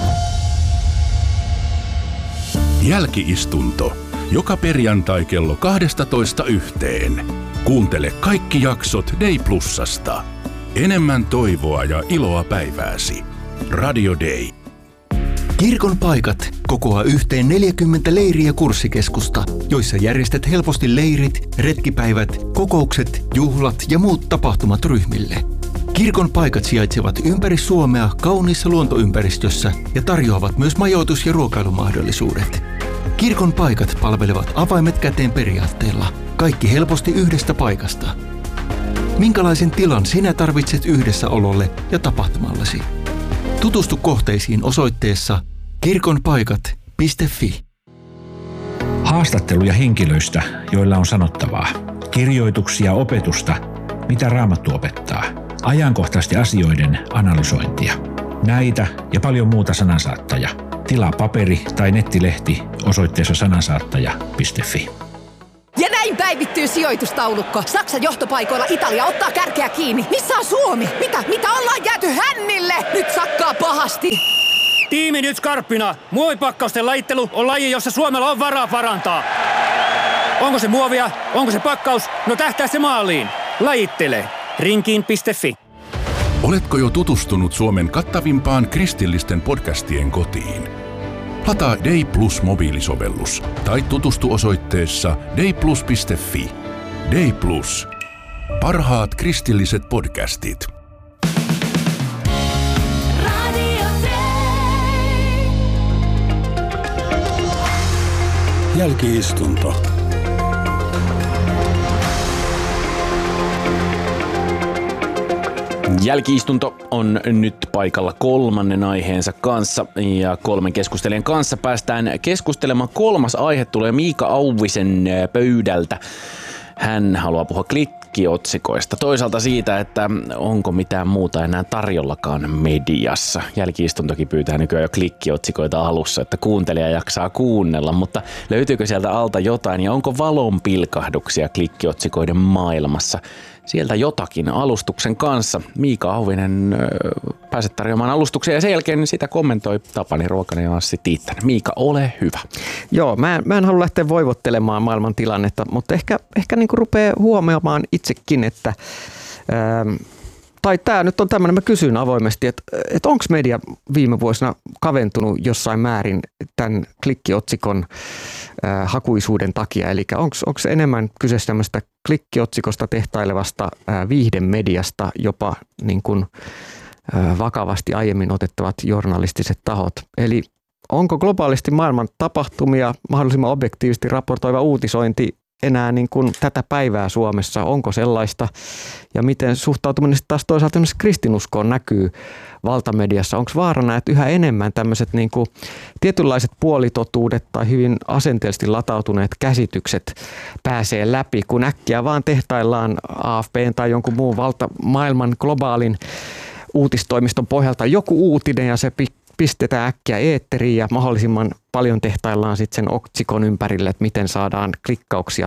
Jälki-istunto. Joka perjantai kello 12:00. Kuuntele kaikki jaksot Day Plusasta. Enemmän toivoa ja iloa päivääsi. Radio Day. Kirkon paikat kokoaa yhteen 40 leiri- ja kurssikeskusta, joissa järjestät helposti leirit, retkipäivät, kokoukset, juhlat ja muut tapahtumat ryhmille. Kirkon paikat sijaitsevat ympäri Suomea kauniissa luontoympäristössä ja tarjoavat myös majoitus- ja ruokailumahdollisuudet. Kirkon paikat palvelevat avaimet käteen periaatteella. Kaikki helposti yhdestä paikasta. Minkälaisen tilan sinä tarvitset yhdessäololle ja tapahtumallesi? Tutustu kohteisiin osoitteessa kirkonpaikat.fi. Haastatteluja henkilöistä, joilla on sanottavaa. Kirjoituksia, opetusta, mitä Raamattu opettaa. Ajankohtaisten asioiden analysointia. Näitä ja paljon muuta Sanansaattaja. Tilaa paperi- tai nettilehti osoitteessa sanansaattaja.fi. Ja näin päivittyy sijoitustaulukko. Saksan johtopaikoilla Italia ottaa kärkeä kiinni. Missä on Suomi? Mitä ollaan jääty hännille? Nyt sakkaa pahasti. Tiimi nyt skarppina. Muovipakkausten lajittelu on laji, jossa Suomella on varaa parantaa. Onko se muovia? Onko se pakkaus? No tähtää se maaliin. Lajittele. Rinkiin.fi. Oletko jo tutustunut Suomen kattavimpaan kristillisten podcastien kotiin? Lataa Day Plus -mobiilisovellus tai tutustu osoitteessa dayplus.fi. Day Plus. Parhaat kristilliset podcastit. Jälki-istunto. Jälki-istunto on nyt paikalla kolmannen aiheensa kanssa ja kolmen keskustelijan kanssa päästään keskustelemaan. Kolmas aihe tulee Miika Auvisen pöydältä. Hän haluaa puhua klikkiotsikoista. Toisaalta siitä, että onko mitään muuta enää tarjollakaan mediassa. Jälki-istuntokin pyytää nykyään jo klikkiotsikoita alussa, että kuuntelija jaksaa kuunnella, mutta löytyykö sieltä alta jotain ja onko valonpilkahduksia klikkiotsikoiden maailmassa? Sieltä jotakin alustuksen kanssa. Miika Auvinen pääset tarjoamaan alustuksen ja sen jälkeen sitä kommentoi Tapani Ruokanen ja Assi Tiittanen. Miika, ole hyvä. Joo, mä en halua lähteä voivottelemaan maailman tilannetta, mutta ehkä niin kuin rupeaa huomioimaan itsekin, että tai tämä nyt on tämmöinen, mä kysyn avoimesti, että onko media viime vuosina kaventunut jossain määrin tämän klikkiotsikon hakuisuuden takia, eli onko enemmän kyse tämmöistä klikkiotsikosta tehtailevasta viihdemediasta, jopa niin kuin vakavasti aiemmin otettavat journalistiset tahot. Eli onko globaalisti maailman tapahtumia mahdollisimman objektiivisesti raportoiva uutisointi enää niin kuin tätä päivää Suomessa? Onko sellaista? Ja miten suhtautuminen taas toisaalta kristinuskoon näkyy valtamediassa? Onko vaarana, että yhä enemmän tämmöiset niin kuin tietynlaiset puolitotuudet tai hyvin asenteellisesti latautuneet käsitykset pääsee läpi, kun äkkiä vaan tehtaillaan AFP:n tai jonkun muun maailman globaalin uutistoimiston pohjalta joku uutinen ja se pistetään äkkiä eetteriin ja mahdollisimman paljon tehtaillaan sitten sen otsikon ympärille, että miten saadaan klikkauksia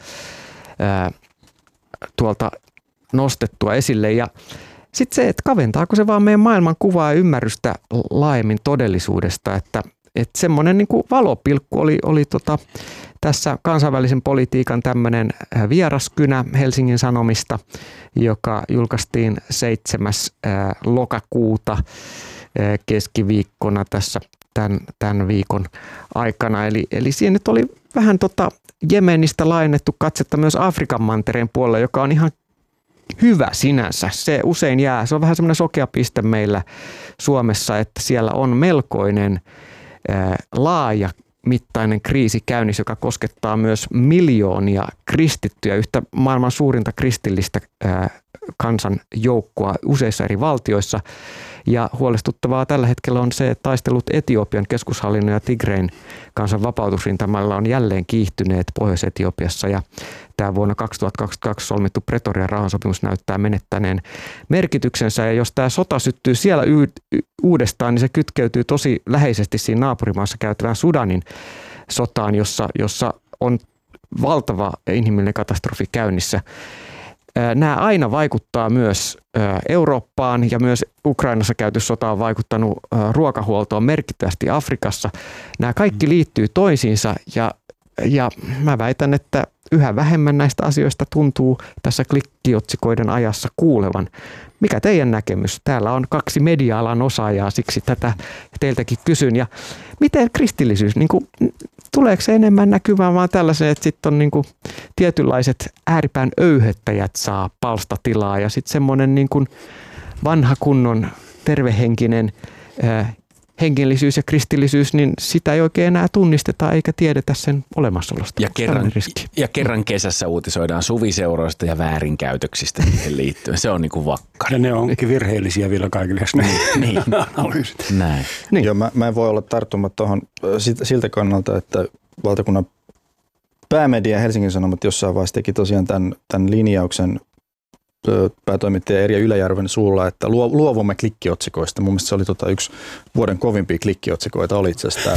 tuolta nostettua esille. Ja sitten se, että kaventaako se vaan meidän maailman kuvaa ja ymmärrystä laajemmin todellisuudesta, että semmoinen niin kuin valopilkku oli tässä kansainvälisen politiikan tämmöinen vieraskynä Helsingin Sanomista, joka julkaistiin 7. lokakuuta keskiviikkona tässä tämän viikon aikana. Eli siinä nyt oli vähän Jemenistä laajennettu katsetta myös Afrikan mantereen puolella, joka on ihan hyvä sinänsä. Se usein jää, se on vähän semmoinen sokea piste meillä Suomessa, että siellä on melkoinen laaja mittainen kriisi käynnissä, joka koskettaa myös miljoonia kristittyjä, yhtä maailman suurinta kristillistä kansanjoukkoa useissa eri valtioissa. Ja huolestuttavaa tällä hetkellä on se, että taistelut Etiopian keskushallinnon ja Tigrein kansan vapautusrintamalla on jälleen kiihtyneet Pohjois-Etiopiassa. Ja tämä vuonna 2022 solmittu Pretorian rauhansopimus näyttää menettäneen merkityksensä. Ja jos tämä sota syttyy siellä uudestaan, niin se kytkeytyy tosi läheisesti siinä naapurimaassa käytävään Sudanin sotaan, jossa on valtava inhimillinen katastrofi käynnissä. Nämä aina vaikuttaa myös Eurooppaan ja myös Ukrainassa käyty sota on vaikuttanut ruokahuoltoon merkittävästi Afrikassa. Nämä kaikki liittyy toisiinsa ja mä väitän, että yhä vähemmän näistä asioista tuntuu tässä klikkiotsikoiden ajassa kuulevan. Mikä teidän näkemys? Täällä on 2 media-alan osaajaa, siksi tätä teiltäkin kysyn. Ja miten kristillisyys, niin kuin, tuleeko se enemmän näkymään vaan tällaisen, että sitten on niin kuin tietynlaiset ääripään öyhöttäjät saa palstatilaa ja sitten semmoinen niin kuin vanha kunnon tervehenkinen hengellisyys ja kristillisyys, niin sitä ei oikein enää tunnisteta eikä tiedetä sen olemassaolosta. Ja kerran kesässä uutisoidaan suviseuroista ja väärinkäytöksistä siihen liittyen. Se on niin kuin vakkari. Ja ne onkin virheellisiä vielä kaikille. Niin. Näin. Niin. Joo, mä en voi olla tarttumatta tuohon siltä kannalta, että valtakunnan päämedia Helsingin Sanomat jossain vaiheessa teki tosiaan tämän linjauksen päätoimittaja Erja Yläjärven suulla, että luovumme klikkiotsikoista. Mun mielestä se oli yksi vuoden kovimpia klikkiotsikoita oli itse asiassa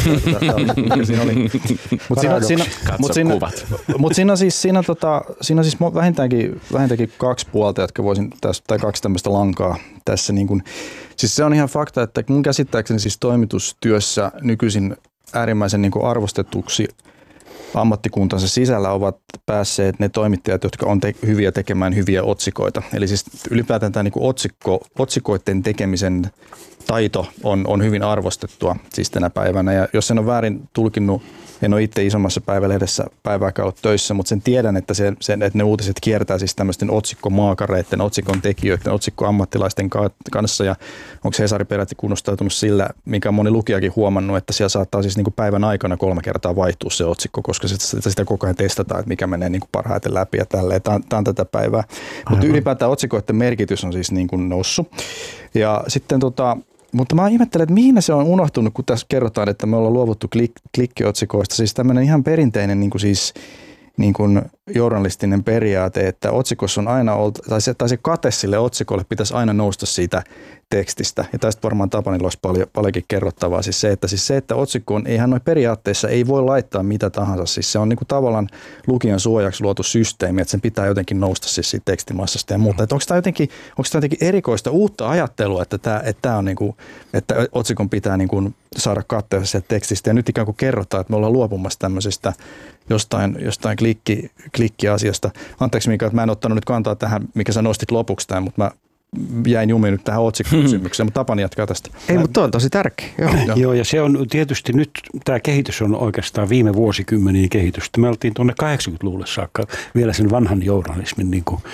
Mutta siinä siis vähintäänkin 2 puolta, jotka voisin tässä, tai 2 tämmöistä lankaa tässä. Niin kun, siis se on ihan fakta, että mun käsittääkseni siis toimitustyössä nykyisin äärimmäisen niin kuin arvostetuksi ammattikuntansa sisällä ovat päässeet ne toimittajat, jotka on hyviä tekemään hyviä otsikoita. Eli siis ylipäätään tämä niin otsikoiden tekemisen taito on hyvin arvostettua siis tänä päivänä. Ja jos en ole väärin tulkinnut, en ole itse isommassa päivälehdessä päivääkään ollut töissä, mutta sen tiedän, että ne uutiset kiertää siis tämmöisten otsikkomaakareiden, otsikon tekijöiden, otsikkoammattilaisten kanssa. Ja onko Hesari peräti kunnostautunut sillä, mikä moni lukijakin huomannut, että siellä saattaa siis niin kuin päivän aikana 3 kertaa vaihtua se otsikko, koska sitä koko ajan testataan, että mikä menee niin kuin parhaiten läpi ja tälleen. Tämä on tätä päivää. Mutta ylipäätään otsikoiden merkitys on siis niin kuin noussut. Ja sitten mutta mä ihmettelen, että mihin se on unohtunut, kun tässä kerrotaan, että me ollaan luovuttu klikkiotsikoista. Siis tämmöinen ihan perinteinen niin kuin journalistinen periaate, että otsikossa on aina ollut, tai se kate sille otsikolle pitäisi aina nousta siitä tekstistä. Ja tästä varmaan Tapanilla olisi paljonkin kerrottavaa. Siis se, että otsikko on, eihän noin periaatteessa ei voi laittaa mitä tahansa. Siis se on niin kuin tavallaan lukijan suojaksi luotu systeemi, että sen pitää jotenkin nousta siis siitä tekstimassasta ja muuta. Että onko tämä jotenkin erikoista uutta ajattelua, että tämä on niin kuin, että otsikon pitää niin kuin saada katteessa sieltä tekstistä. Ja nyt ikään kuin kerrotaan, että me ollaan luopumassa tämmöisestä jostain klikkiasiasta. Anteeksi Mika, että mä en ottanut nyt kantaa tähän, mikä sä nostit lopuksi tämän, mutta mä jäin jumiin nyt tähän otsikkokysymykseen, mutta Tapani jatkaa tästä. Ei, mutta on tosi tärkeä. Joo, ja se on tietysti nyt, tämä kehitys on oikeastaan viime vuosikymmenien kehitystä. Me oltiin tuonne 80-luvulle saakka vielä sen vanhan journalismin niin kuin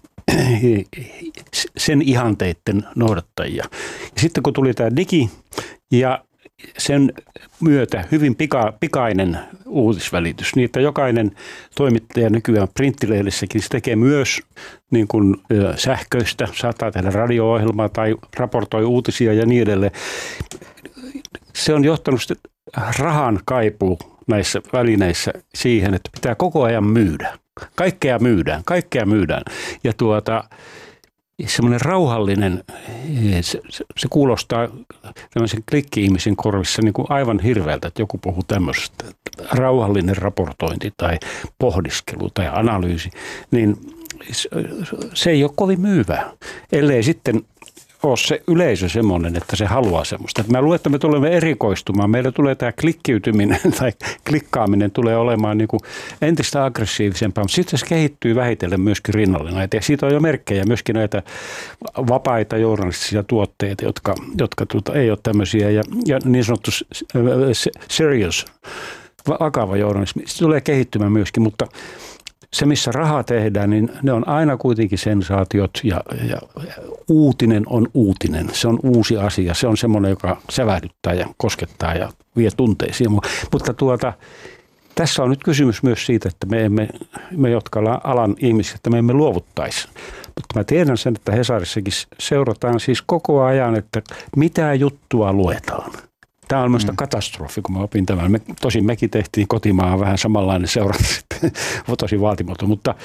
sen ihanteiden noudattajia. Ja sitten kun tuli tämä digi ja sen myötä hyvin pikainen uutisvälitys, niin että jokainen toimittaja nykyään printtilehdessäkin se tekee myös niin kuin sähköistä, saattaa tehdä radio-ohjelmaa tai raportoi uutisia ja niin edelleen. Se on johtanut rahan kaipuu näissä välineissä siihen, että pitää koko ajan myydä. Kaikkea myydään. Ja semmoinen rauhallinen, se kuulostaa tämmöisen klikki-ihmisen korvissa niin kuin aivan hirveältä, että joku puhuu tämmöisestä. Rauhallinen raportointi tai pohdiskelu tai analyysi, niin se ei ole kovin myyvää, ellei sitten ole se yleisö semmoinen, että se haluaa semmoista. Mä luulen, että me tulemme erikoistumaan. Meillä tulee tämä klikkiytyminen tai klikkaaminen tulee olemaan niin kuin entistä aggressiivisempaa, mutta sitten se kehittyy vähitellen myöskin rinnalle näitä. Ja siitä on jo merkkejä myöskin näitä vapaita journalistisia tuotteita, jotka ei ole tämmöisiä ja niin sanottu serious, vakava journalismi. Se tulee kehittymään myöskin, mutta se, missä rahaa tehdään, niin ne on aina kuitenkin sensaatiot ja uutinen on uutinen. Se on uusi asia. Se on semmoinen, joka sävähdyttää ja koskettaa ja vie tunteisiin. Mutta tässä on nyt kysymys myös siitä, että me jotka ollaan alan ihmisiä, että me emme luovuttaisi. Mutta mä tiedän sen, että Hesarissakin seurataan siis koko ajan, että mitä juttua luetaan. Tämä on minusta katastrofi, kun mä opin tämän. Tosin mekin tehtiin kotimaan vähän samanlainen seuranta sitten, tosi vaatimaton, mutta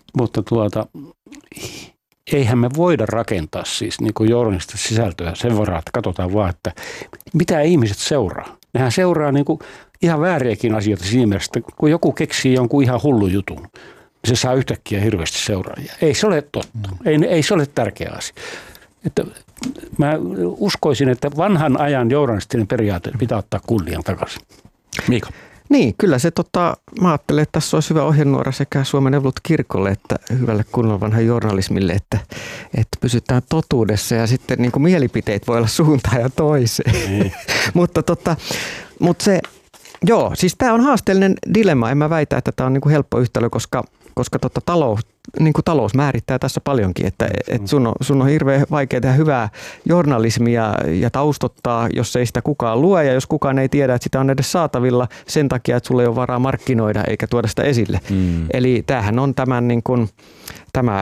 eihän me voida rakentaa siis niin kuin journalistista sisältöä sen varaa, että katsotaan vaan, että mitä ihmiset seuraa. Nehän seuraa niin kuin ihan vääriäkin asioita siinä mielessä, että kun joku keksii jonkun ihan hullun jutun, niin se saa yhtäkkiä hirveästi seuraajia. Ei se ole totta. Ei se ole tärkeä asia. Että mä uskoisin, että vanhan ajan journalistinen periaate pitää ottaa kunnian takaisin. Miika. Niin, kyllä se mä ajattelen, että tässä olisi hyvä ohjenuora sekä Suomen Evankelisluterilaiselle kirkolle että hyvälle kunnon vanhan journalismille, että pysytään totuudessa ja sitten niin kuin mielipiteet voi olla suuntaan ja toiseen. mutta se, joo, siis tämä on haasteellinen dilemma. En mä väitä, että tämä on niin kuin helppo yhtälö, koska niin kuin talous määrittää tässä paljonkin, että sun on hirveän vaikea tehdä hyvää journalismia ja taustottaa, jos ei sitä kukaan lue ja jos kukaan ei tiedä, että sitä on edes saatavilla sen takia, että sulla ei ole varaa markkinoida eikä tuoda sitä esille. Eli tämähän on tämä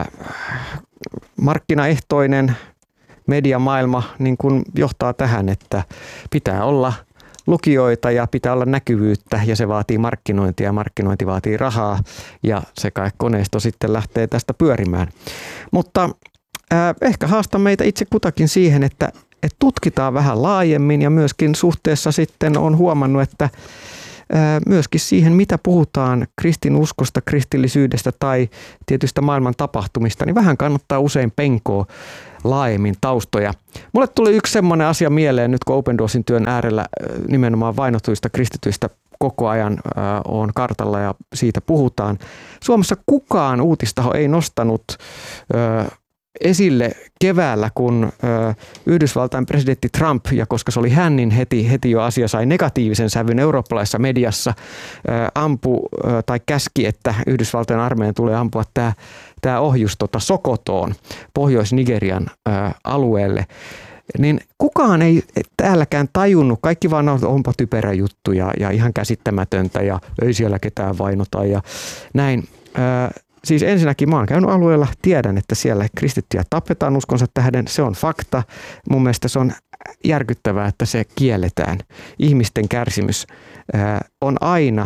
markkinaehtoinen mediamaailma niin kuin johtaa tähän, että pitää olla lukijoita ja pitää olla näkyvyyttä ja se vaatii markkinointia ja markkinointi vaatii rahaa ja se kai koneisto sitten lähtee tästä pyörimään. Mutta ehkä haastan meitä itse kutakin siihen, että tutkitaan vähän laajemmin ja myöskin suhteessa sitten on huomannut, että myöskin siihen, mitä puhutaan kristinuskosta, kristillisyydestä tai tietystä maailman tapahtumista, niin vähän kannattaa usein penkoa laajemmin taustoja. Mulle tuli yksi semmoinen asia mieleen nyt, kun Open Doorsin työn äärellä nimenomaan vainotuista kristityistä koko ajan on kartalla ja siitä puhutaan. Suomessa kukaan uutistaho ei nostanut esille keväällä, kun Yhdysvaltain presidentti Trump, ja koska se oli hän, niin heti jo asia sai negatiivisen sävyn eurooppalaisessa mediassa, ampui tai käski, että Yhdysvaltain armeijan tulee ampua tämä ohjus Sokotoon, Pohjois-Nigerian alueelle. Niin kukaan ei täälläkään tajunnut, kaikki vaan onpa typerä juttu ja ihan käsittämätöntä ja ei siellä ketään vainota ja näin. Siis ensinnäkin mä oon käynyt alueella, tiedän, että siellä kristittyjä tapetaan uskonsa tähden, se on fakta. Mun mielestä se on järkyttävää, että se kielletään. Ihmisten kärsimys on aina,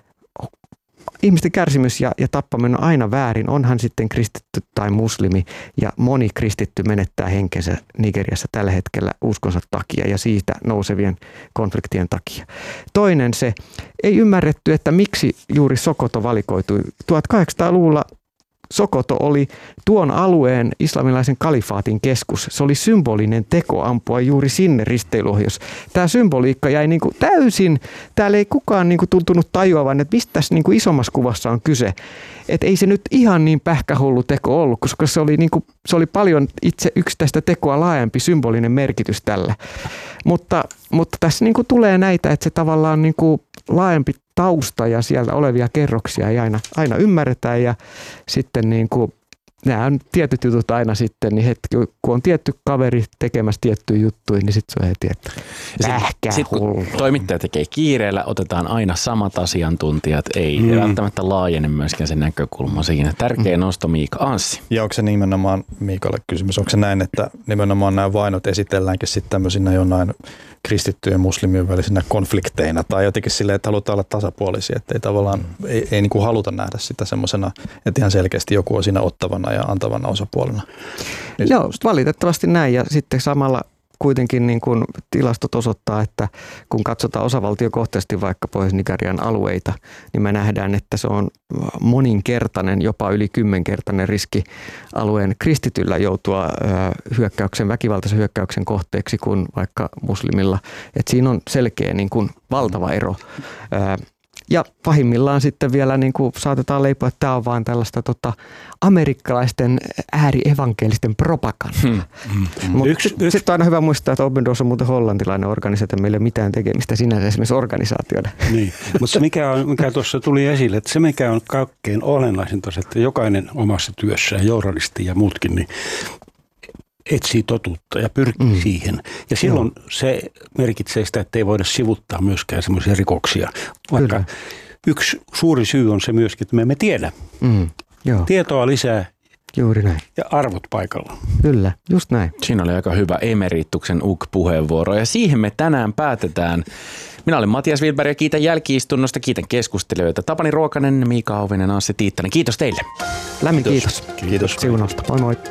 ihmisten kärsimys ja tappaminen on aina väärin, onhan sitten kristitty tai muslimi ja moni kristitty menettää henkensä Nigeriassa tällä hetkellä uskonsa takia ja siitä nousevien konfliktien takia. Toinen se, ei ymmärretty, että miksi juuri Sokoto valikoitui. 1800-luvulla Sokoto oli tuon alueen islamilaisen kalifaatin keskus. Se oli symbolinen teko ampua juuri sinne risteiluohjus. Tämä symboliikka jäi niin kuin täysin, täällä ei kukaan niin kuin tuntunut tajuavan, että mistä tässä niin kuin isommassa kuvassa on kyse. Että ei se nyt ihan niin pähkähullu teko ollut, koska se oli paljon itse yksittäistä tekoa laajempi symbolinen merkitys tällä. Mutta tässä niin kuin tulee näitä, että se tavallaan niin kuin laajempi tausta ja siellä olevia kerroksia ei aina ymmärretä ja sitten niin kuin nämä on tietyt jutut aina sitten, niin hetki, kun on tietty kaveri tekemässä tiettyjä juttuja, niin sitten se on heti, että Sitten kun toimittaja tekee kiireellä, otetaan aina samat asiantuntijat, ei välttämättä laajene myöskään sen näkökulma siinä. Tärkeä nosto Miika. Anssi. Ja onko se nimenomaan, Miikalle kysymys, onko se näin, että nimenomaan nämä vainot esitelläänkin sitten tämmöisinä jonain kristittyjen ja muslimien välisinä konflikteina tai jotenkin silleen, että halutaan olla tasapuolisia, että ei tavallaan, ei niin kuin haluta nähdä sitä semmoisena, että ihan selkeästi joku on siinä ottavana ja antavana osapuolena. Joo, valitettavasti näin ja sitten samalla kuitenkin niin kuin tilastot osoittaa, että kun katsotaan osavaltiokohtaisesti vaikka Pohjois-Nigerian alueita, niin me nähdään, että se on moninkertainen, jopa yli 10-kertainen riski alueen kristityllä joutua väkivaltaisen hyökkäyksen kohteeksi kuin vaikka muslimilla. Et siinä on selkeä niin kuin valtava ero. Ja pahimmillaan sitten vielä niin kuin saatetaan leipoa, että tämä on vaan tällaista amerikkalaisten äärievankelisten propagandaa. Mutta sitten on aina hyvä muistaa, että Open Doors on muuten hollantilainen organisaatio, meillä ei ole mitään tekemistä sinänsä esimerkiksi organisaationa. Niin, mutta mikä tuossa tuli esille, että se mikä on kaikkein olennaisinta, että jokainen omassa työssään, journalisti ja muutkin, niin etsii totuutta ja pyrkii siihen. Ja silloin se merkitsee sitä, että ei voida sivuttaa myöskään semmoisia rikoksia. Vaikka yksi suuri syy on se myöskin, että me emme tiedä. Tietoa lisää. Juuri näin. Ja arvot paikalla. Kyllä, just näin. Siinä oli aika hyvä emerituksen puheenvuoro ja siihen me tänään päätetään. Minä olen Matias Wilberg ja kiitän jälki-istunnosta, kiitän keskustelijoita. Tapani Ruokanen, Miika Auvinen, Anssi Tiittanen. Kiitos teille. Lämmin kiitos. Kiitos. Siunausta. Moi moi.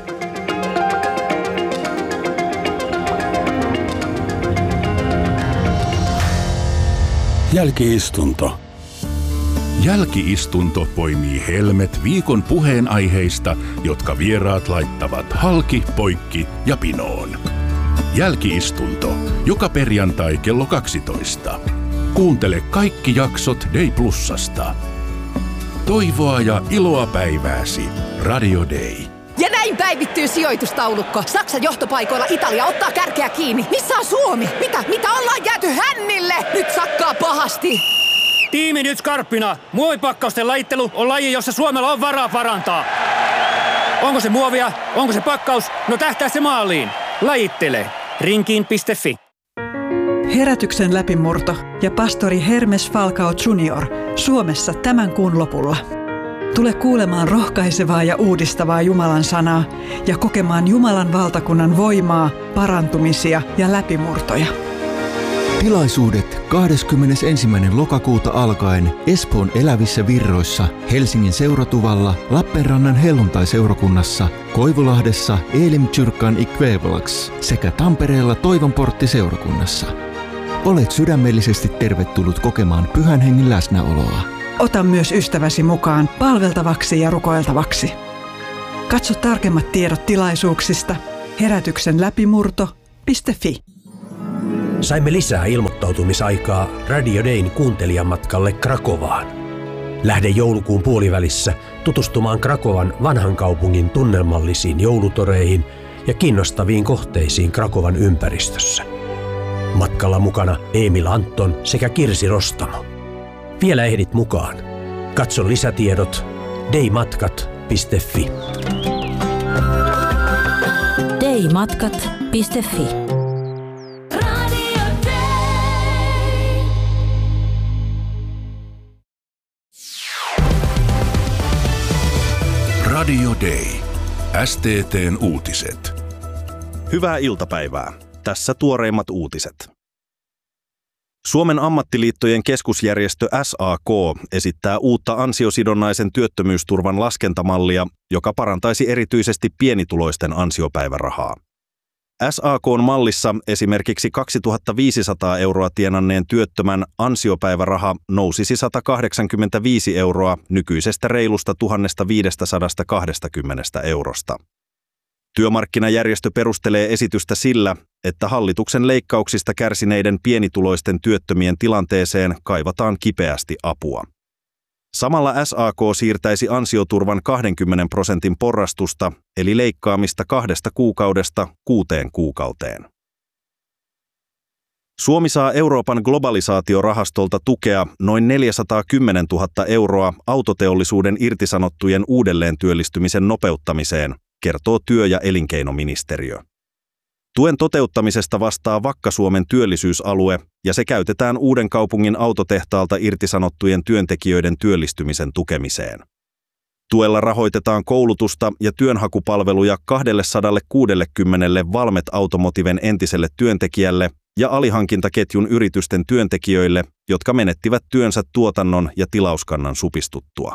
Jälki-istunto. Jälki-istunto poimii helmet viikon puheenaiheista, jotka vieraat laittavat halki, poikki ja pinoon. Jälki-istunto. Joka perjantai kello 12. Kuuntele kaikki jaksot Day Plusasta. Toivoa ja iloa päivääsi. Radio Day. Ja näin päivittyy sijoitustaulukko. Saksan johtopaikoilla Italia ottaa kärkeä kiinni. Missä on Suomi? Mitä ollaan jääty hännille? Nyt sakkaa pahasti. Tiimi nyt skarppina. Muovipakkausten lajittelu on laji, jossa Suomella on varaa parantaa. Onko se muovia? Onko se pakkaus? No tähtää se maaliin. Lajittele. Rinkiin.fi. Herätyksen läpimurto ja pastori Hermes Falcao Jr. Suomessa tämän kuun lopulla. Tule kuulemaan rohkaisevaa ja uudistavaa Jumalan sanaa ja kokemaan Jumalan valtakunnan voimaa, parantumisia ja läpimurtoja. Tilaisuudet 21. lokakuuta alkaen Espoon Elävissä Virroissa, Helsingin Seuratuvalla, Lappeenrannan Helluntai-seurakunnassa, Koivulahdessa Elim-Kyrkan Ikvävelax sekä Tampereella Toivonportti-seurakunnassa. Olet sydämellisesti tervetullut kokemaan Pyhän Hengen läsnäoloa. Ota myös ystäväsi mukaan palveltavaksi ja rukoiltavaksi. Katso tarkemmat tiedot tilaisuuksista herätyksenläpimurto.fi. Saimme lisää ilmoittautumisaikaa Radio Dayn kuuntelijamatkalle Krakovaan. Lähde joulukuun puolivälissä tutustumaan Krakovan vanhan kaupungin tunnelmallisiin joulutoreihin ja kiinnostaviin kohteisiin Krakovan ympäristössä. Matkalla mukana Emil Anton sekä Kirsi Rostamo. Vielä ehdit mukaan. Katso lisätiedot daymatkat.fi. daymatkat.fi. Radio Day. STT:n uutiset. Hyvää iltapäivää. Tässä tuoreimmat uutiset. Suomen ammattiliittojen keskusjärjestö SAK esittää uutta ansiosidonnaisen työttömyysturvan laskentamallia, joka parantaisi erityisesti pienituloisten ansiopäivärahaa. SAK:n mallissa esimerkiksi 2500 euroa tienanneen työttömän ansiopäiväraha nousisi 185 euroa nykyisestä reilusta 1520 eurosta. Työmarkkinajärjestö perustelee esitystä sillä, että hallituksen leikkauksista kärsineiden pienituloisten työttömien tilanteeseen kaivataan kipeästi apua. Samalla SAK siirtäisi ansioturvan 20% porrastusta, eli leikkaamista 2 kuukaudesta 6 kuukauteen. Suomi saa Euroopan globalisaatiorahastolta tukea noin 410 000 euroa autoteollisuuden irtisanottujen uudelleen työllistymisen nopeuttamiseen, kertoo työ- ja elinkeinoministeriö. Tuen toteuttamisesta vastaa Vakka-Suomen työllisyysalue ja se käytetään Uudenkaupungin autotehtaalta irtisanottujen työntekijöiden työllistymisen tukemiseen. Tuella rahoitetaan koulutusta ja työnhakupalveluja 260 Valmet Automotiven entiselle työntekijälle ja alihankintaketjun yritysten työntekijöille, jotka menettivät työnsä tuotannon ja tilauskannan supistuttua.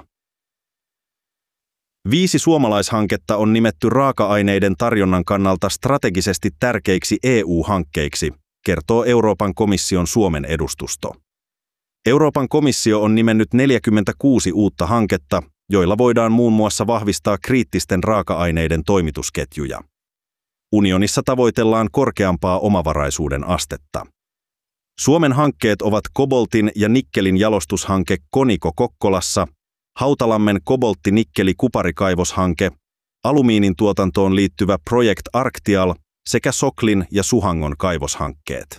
5 suomalaishanketta on nimetty raaka-aineiden tarjonnan kannalta strategisesti tärkeiksi EU-hankkeiksi, kertoo Euroopan komission Suomen edustusto. Euroopan komissio on nimennyt 46 uutta hanketta, joilla voidaan muun muassa vahvistaa kriittisten raaka-aineiden toimitusketjuja. Unionissa tavoitellaan korkeampaa omavaraisuuden astetta. Suomen hankkeet ovat koboltin ja nikkelin jalostushanke Koniko Kokkolassa, Hautalammen koboltti-nikkeli-kuparikaivoshanke, alumiinin tuotantoon liittyvä Project Arctial sekä Soklin ja Suhangon kaivoshankkeet.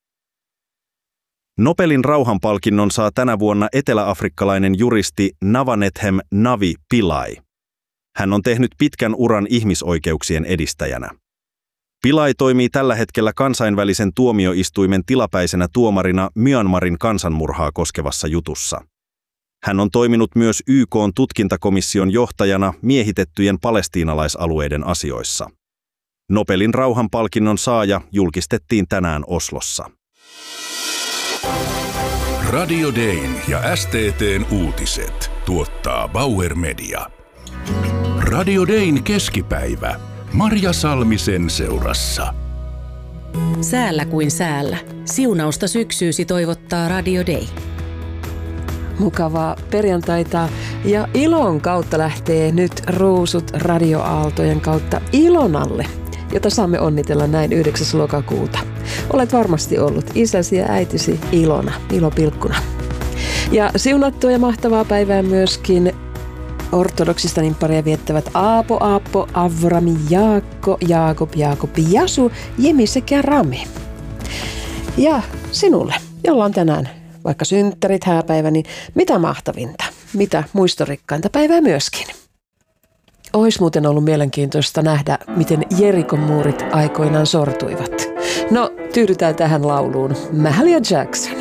Nobelin rauhanpalkinnon saa tänä vuonna eteläafrikkalainen juristi Navanethem Navi Pillay. Hän on tehnyt pitkän uran ihmisoikeuksien edistäjänä. Pillay toimii tällä hetkellä kansainvälisen tuomioistuimen tilapäisenä tuomarina Myanmarin kansanmurhaa koskevassa jutussa. Hän on toiminut myös YK:n tutkintakomission johtajana miehitettyjen palestiinalaisalueiden asioissa. Nobelin rauhanpalkinnon saaja julkistettiin tänään Oslossa. Radio Dayn ja STT:n uutiset tuottaa Bauer Media. Radio Dayn keskipäivä. Marja Salmisen seurassa. Säällä kuin säällä. Siunausta syksyysi toivottaa Radio Day. Mukavaa perjantaita ja Ilon kautta lähtee nyt ruusut radioaaltojen kautta Ilonalle, jota saamme onnitella näin 9. lokakuuta. Olet varmasti ollut isäsi ja äitisi Ilona, ilopilkkuna. Ja siunattua ja mahtavaa päivää myöskin ortodoksista nimpparia viettävät Aapo, Avrami, Jaakko, Jaakob, Jasu, Jemi sekä Rami. Ja sinulle, jolla on tänään vaikka synttärit, hääpäivä, niin mitä mahtavinta, mitä muistorikkainta päivää myöskin. Ois muuten ollut mielenkiintoista nähdä, miten Jerikon muurit aikoinaan sortuivat. No, tyydytään tähän lauluun. Mahalia Jackson.